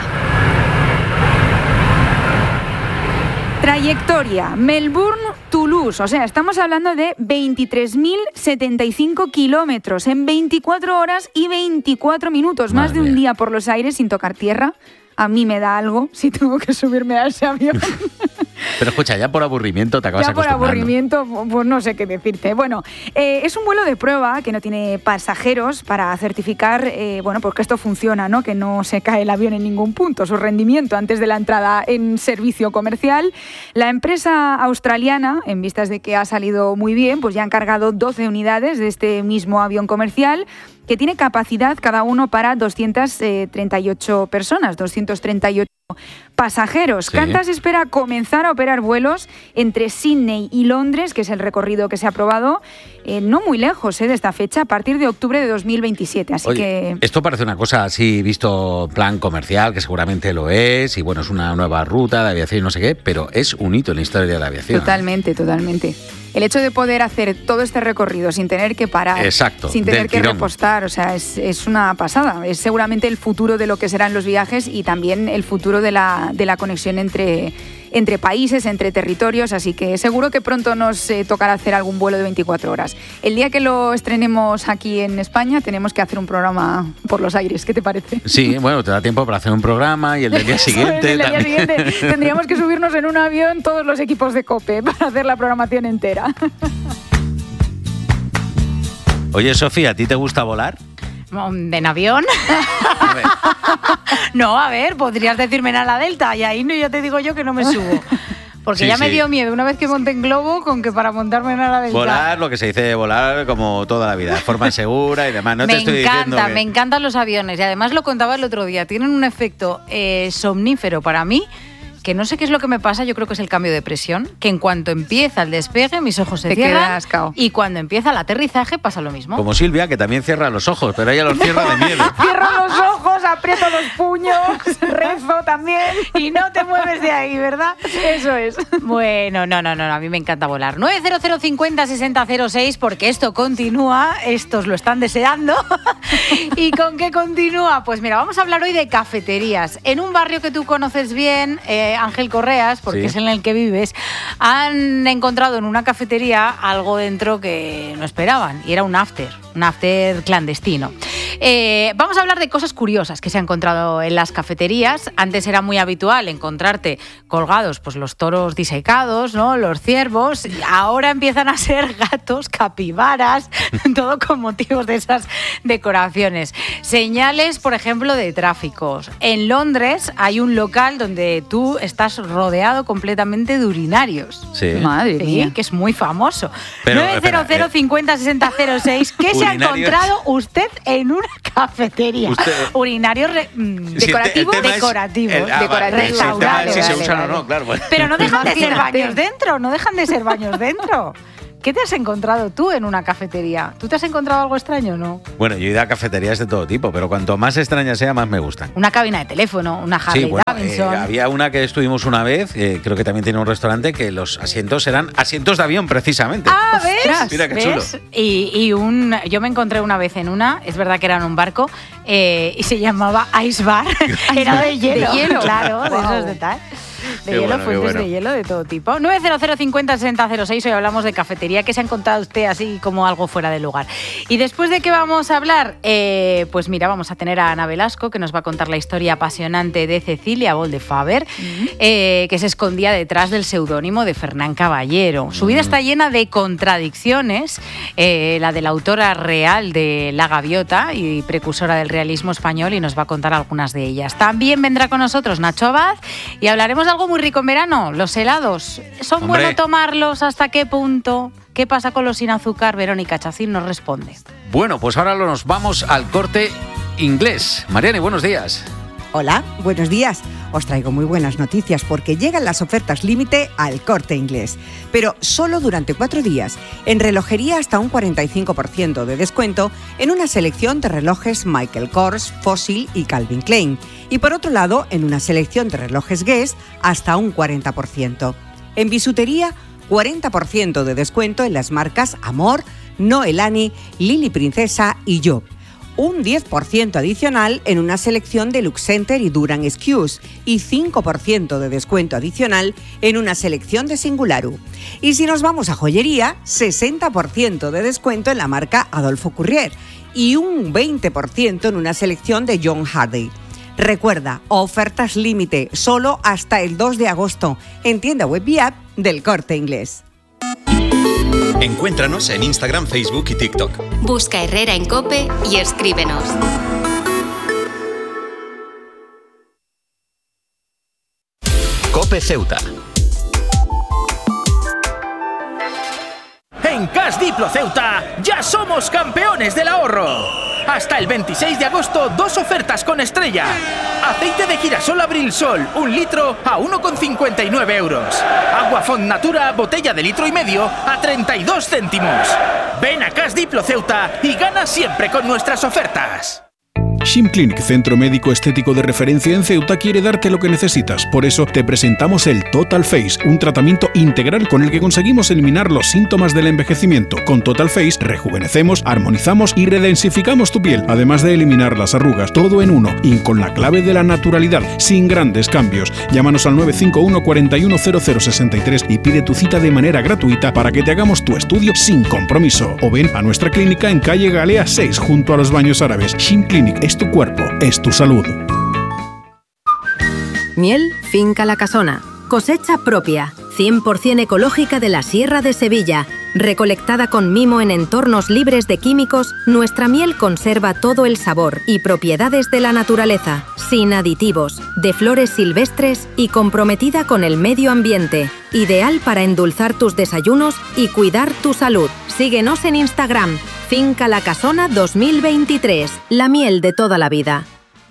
Trayectoria, Melbourne-Toulouse, o sea, estamos hablando de veintitrés mil setenta y cinco kilómetros en veinticuatro horas y veinticuatro minutos, más de un día por los aires sin tocar tierra. A mí me da algo si tengo que subirme a ese avión. Pero escucha, ya por aburrimiento te acabas acostumbrando. Ya por aburrimiento, pues no sé qué decirte. Bueno, eh, es un vuelo de prueba que no tiene pasajeros para certificar, eh, bueno, pues que esto funciona, ¿no? Que no se cae el avión en ningún punto, su rendimiento antes de la entrada en servicio comercial. La empresa australiana, en vistas de que ha salido muy bien, pues ya han cargado doce unidades de este mismo avión comercial, que tiene capacidad cada uno para doscientas treinta y ocho personas, doscientos treinta y ocho pasajeros. Sí. Qantas espera comenzar a operar vuelos entre Sydney y Londres, que es el recorrido que se ha aprobado, eh, no muy lejos eh, de esta fecha, a partir de octubre de dos mil veintisiete. Así Oye, que... esto parece una cosa así, visto plan comercial, que seguramente lo es, y bueno, es una nueva ruta de aviación y no sé qué, pero es un hito en la historia de la aviación. Totalmente, ¿eh? totalmente. El hecho de poder hacer todo este recorrido sin tener que parar, Exacto, sin tener que tirón. repostar, o sea, es, es una pasada. Es seguramente el futuro de lo que serán los viajes y también el futuro de la, de la conexión entre, entre países, entre territorios, así que seguro que pronto nos eh, tocará hacer algún vuelo de veinticuatro horas. El día que lo estrenemos aquí en España tenemos que hacer un programa por los aires, ¿qué te parece? Sí, bueno, te da tiempo para hacer un programa y el del día siguiente... el del día siguiente tendríamos que subirnos en un avión todos los equipos de COPE para hacer la programación entera. Oye, Sofía, ¿a ti te gusta volar? ¿En avión? A ver. No, a ver, podrías decirme en ala delta y ahí no, ya te digo yo que no me subo. Porque sí, ya me sí. dio miedo una vez que monté en globo con que para montarme en ala delta. Volar, lo que se dice volar como toda la vida, de forma segura y demás. No me te estoy encanta, diciendo que... me encantan los aviones y además lo contaba el otro día. Tienen un efecto eh, somnífero para mí, que no sé qué es lo que me pasa, yo creo que es el cambio de presión, que en cuanto empieza el despegue mis ojos se Te cierran cao. Y cuando empieza el aterrizaje pasa lo mismo. Como Silvia, que también cierra los ojos, pero ella los cierra de miedo. Cierro los ojos, aprieto los puños, rezo también. también. Y no te mueves de ahí, ¿verdad? Eso es. Bueno, no, no, no, a mí me encanta volar. nueve cero cero cincuenta sesenta cero seis, porque esto continúa, estos lo están deseando. ¿Y con qué continúa? Pues mira, vamos a hablar hoy de cafeterías. En un barrio que tú conoces bien, eh, Ángel Correas, porque sí. es en el que vives, han encontrado en una cafetería algo dentro que no esperaban, y era un after, un after clandestino. Eh, vamos a hablar de cosas curiosas que se han encontrado en las cafeterías. Antes era muy habitual encontrarte colgados pues los toros disecados, ¿no? Los ciervos. Ahora empiezan a ser gatos, capibaras, todo con motivos de esas decoraciones. Señales, por ejemplo, de tráficos. En Londres hay un local donde tú estás rodeado completamente de urinarios. Sí. Madre sí, mía. que es muy famoso. Pero, nueve cero cero cincuenta sesenta cero seis. ¿Qué se ha encontrado usted en una cafetería? Usted, Urinarios re, sí, decorativos, el tema es- decorativos, el- ah, decorativos, vale, el tema es restaurados. si se Vale, usan vale. o no, claro. Bueno. Pero no dejan de ser Imagínate. baños dentro, no dejan de ser baños dentro. ¿Qué te has encontrado tú en una cafetería? ¿Tú te has encontrado algo extraño o no? Bueno, yo he ido a cafeterías de todo tipo, pero cuanto más extraña sea, más me gustan. Una cabina de teléfono, una Harley Sí, bueno, Davidson. eh, había una que estuvimos una vez, eh, creo que también tiene un restaurante, que los asientos eran asientos de avión, precisamente. Ah, ¿ves? Mira qué ¿Ves? chulo. Y, y un, yo me encontré una vez en una, es verdad que era en un barco, eh, y se llamaba Ice Bar. Era de hielo. De hielo. Claro, de Wow. esos detalles. De Qué hielo, bueno, qué fuentes bueno. de hielo de todo tipo. nueve cero cero cincuenta sesenta cero seis, hoy hablamos de cafetería. ¿Qué se ha encontrado usted así como algo fuera de lugar? Y después de qué vamos a hablar, eh, pues mira, vamos a tener a Ana Velasco, que nos va a contar la historia apasionante de Cecilia Boldefaber, uh-huh. eh, que se escondía detrás del seudónimo de Fernán Caballero. Su vida uh-huh. está llena de contradicciones, eh, la de la autora real de La Gaviota y precursora del realismo español, y nos va a contar algunas de ellas. También vendrá con nosotros Nacho Abad y hablaremos de algo muy rico en verano, los helados. ¿Son Hombre. buenos tomarlos? ¿Hasta qué punto? ¿Qué pasa con los sin azúcar? Verónica Chacín nos responde. Bueno, pues ahora nos vamos al Corte Inglés. Mariane, buenos días. Hola, buenos días. Os traigo muy buenas noticias porque llegan las ofertas límite al Corte Inglés. Pero solo durante cuatro días. En relojería hasta un cuarenta y cinco por ciento de descuento en una selección de relojes Michael Kors, Fossil y Calvin Klein. Y por otro lado, en una selección de relojes Guess hasta un cuarenta por ciento. En bisutería, cuarenta por ciento de descuento en las marcas Amor, Noelani, Lily Princesa y Job. Un diez por ciento adicional en una selección de Lux Center y Duran Excuse y cinco por ciento de descuento adicional en una selección de Singularu. Y si nos vamos a joyería, sesenta por ciento de descuento en la marca Adolfo Courier y un veinte por ciento en una selección de John Hardy. Recuerda, ofertas límite solo hasta el dos de agosto en tienda web y app del Corte Inglés. Encuéntranos en Instagram, Facebook y TikTok. Busca Herrera en COPE y escríbenos. COPE Ceuta. En Cash Diplo Ceuta ya somos campeones del ahorro. Hasta el veintiséis de agosto, dos ofertas con estrella. Aceite de girasol Abril Sol, un litro a uno con cincuenta y nueve euros. Agua Font Natura, botella de litro y medio a treinta y dos céntimos. Ven a Cash Diplo Ceuta y gana siempre con nuestras ofertas. Shim Clinic, centro médico estético de referencia en Ceuta, quiere darte lo que necesitas. Por eso te presentamos el Total Face, un tratamiento integral con el que conseguimos eliminar los síntomas del envejecimiento. Con Total Face rejuvenecemos, armonizamos y redensificamos tu piel, además de eliminar las arrugas, todo en uno y con la clave de la naturalidad, sin grandes cambios. Llámanos al nueve cinco uno, cuatro uno cero cero seis tres y pide tu cita de manera gratuita para que te hagamos tu estudio sin compromiso. O ven a nuestra clínica en calle Galea seis, junto a los Baños Árabes. Shim Clinic, es tu cuerpo, es tu salud. Miel Finca La Casona. Cosecha propia, cien por ciento ecológica de la Sierra de Sevilla. Recolectada con mimo en entornos libres de químicos, nuestra miel conserva todo el sabor y propiedades de la naturaleza, sin aditivos, de flores silvestres y comprometida con el medio ambiente. Ideal para endulzar tus desayunos y cuidar tu salud. Síguenos en Instagram, Finca La Casona dos mil veintitrés, la miel de toda la vida.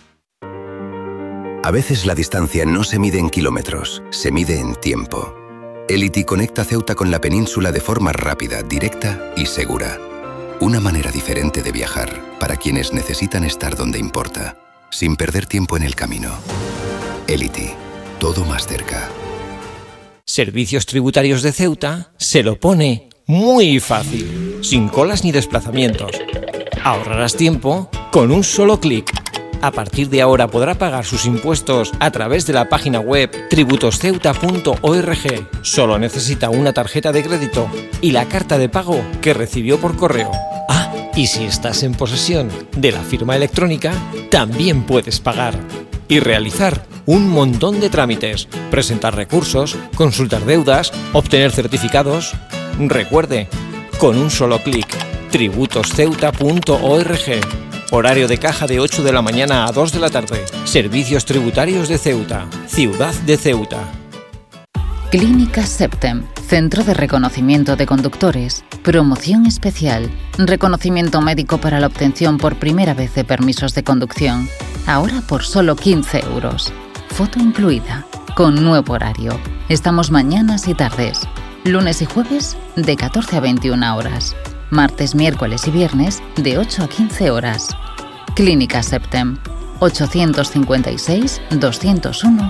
A veces la distancia no se mide en kilómetros, se mide en tiempo. Elity conecta Ceuta con la península de forma rápida, directa y segura. Una manera diferente de viajar para quienes necesitan estar donde importa, sin perder tiempo en el camino. Elity. Todo más cerca. Servicios Tributarios de Ceuta se lo pone muy fácil, sin colas ni desplazamientos. Ahorrarás tiempo con un solo clic. A partir de ahora podrá pagar sus impuestos a través de la página web tributos ceuta punto org. Solo necesita una tarjeta de crédito y la carta de pago que recibió por correo. Ah, y si estás en posesión de la firma electrónica, también puedes pagar y realizar un montón de trámites, presentar recursos, consultar deudas, obtener certificados. Recuerde, con un solo clic, tributos ceuta punto org. Horario de caja de ocho de la mañana a dos de la tarde. Servicios Tributarios de Ceuta, Ciudad de Ceuta. Clínica Septem, Centro de Reconocimiento de Conductores. Promoción especial. Reconocimiento médico para la obtención por primera vez de permisos de conducción. Ahora por solo quince euros. Foto incluida. Con nuevo horario. Estamos mañanas y tardes. Lunes y jueves de catorce a veintiuna horas. Martes, miércoles y viernes de ocho a quince horas. Clínica Septem. ochocientos cincuenta y seis, doscientos uno,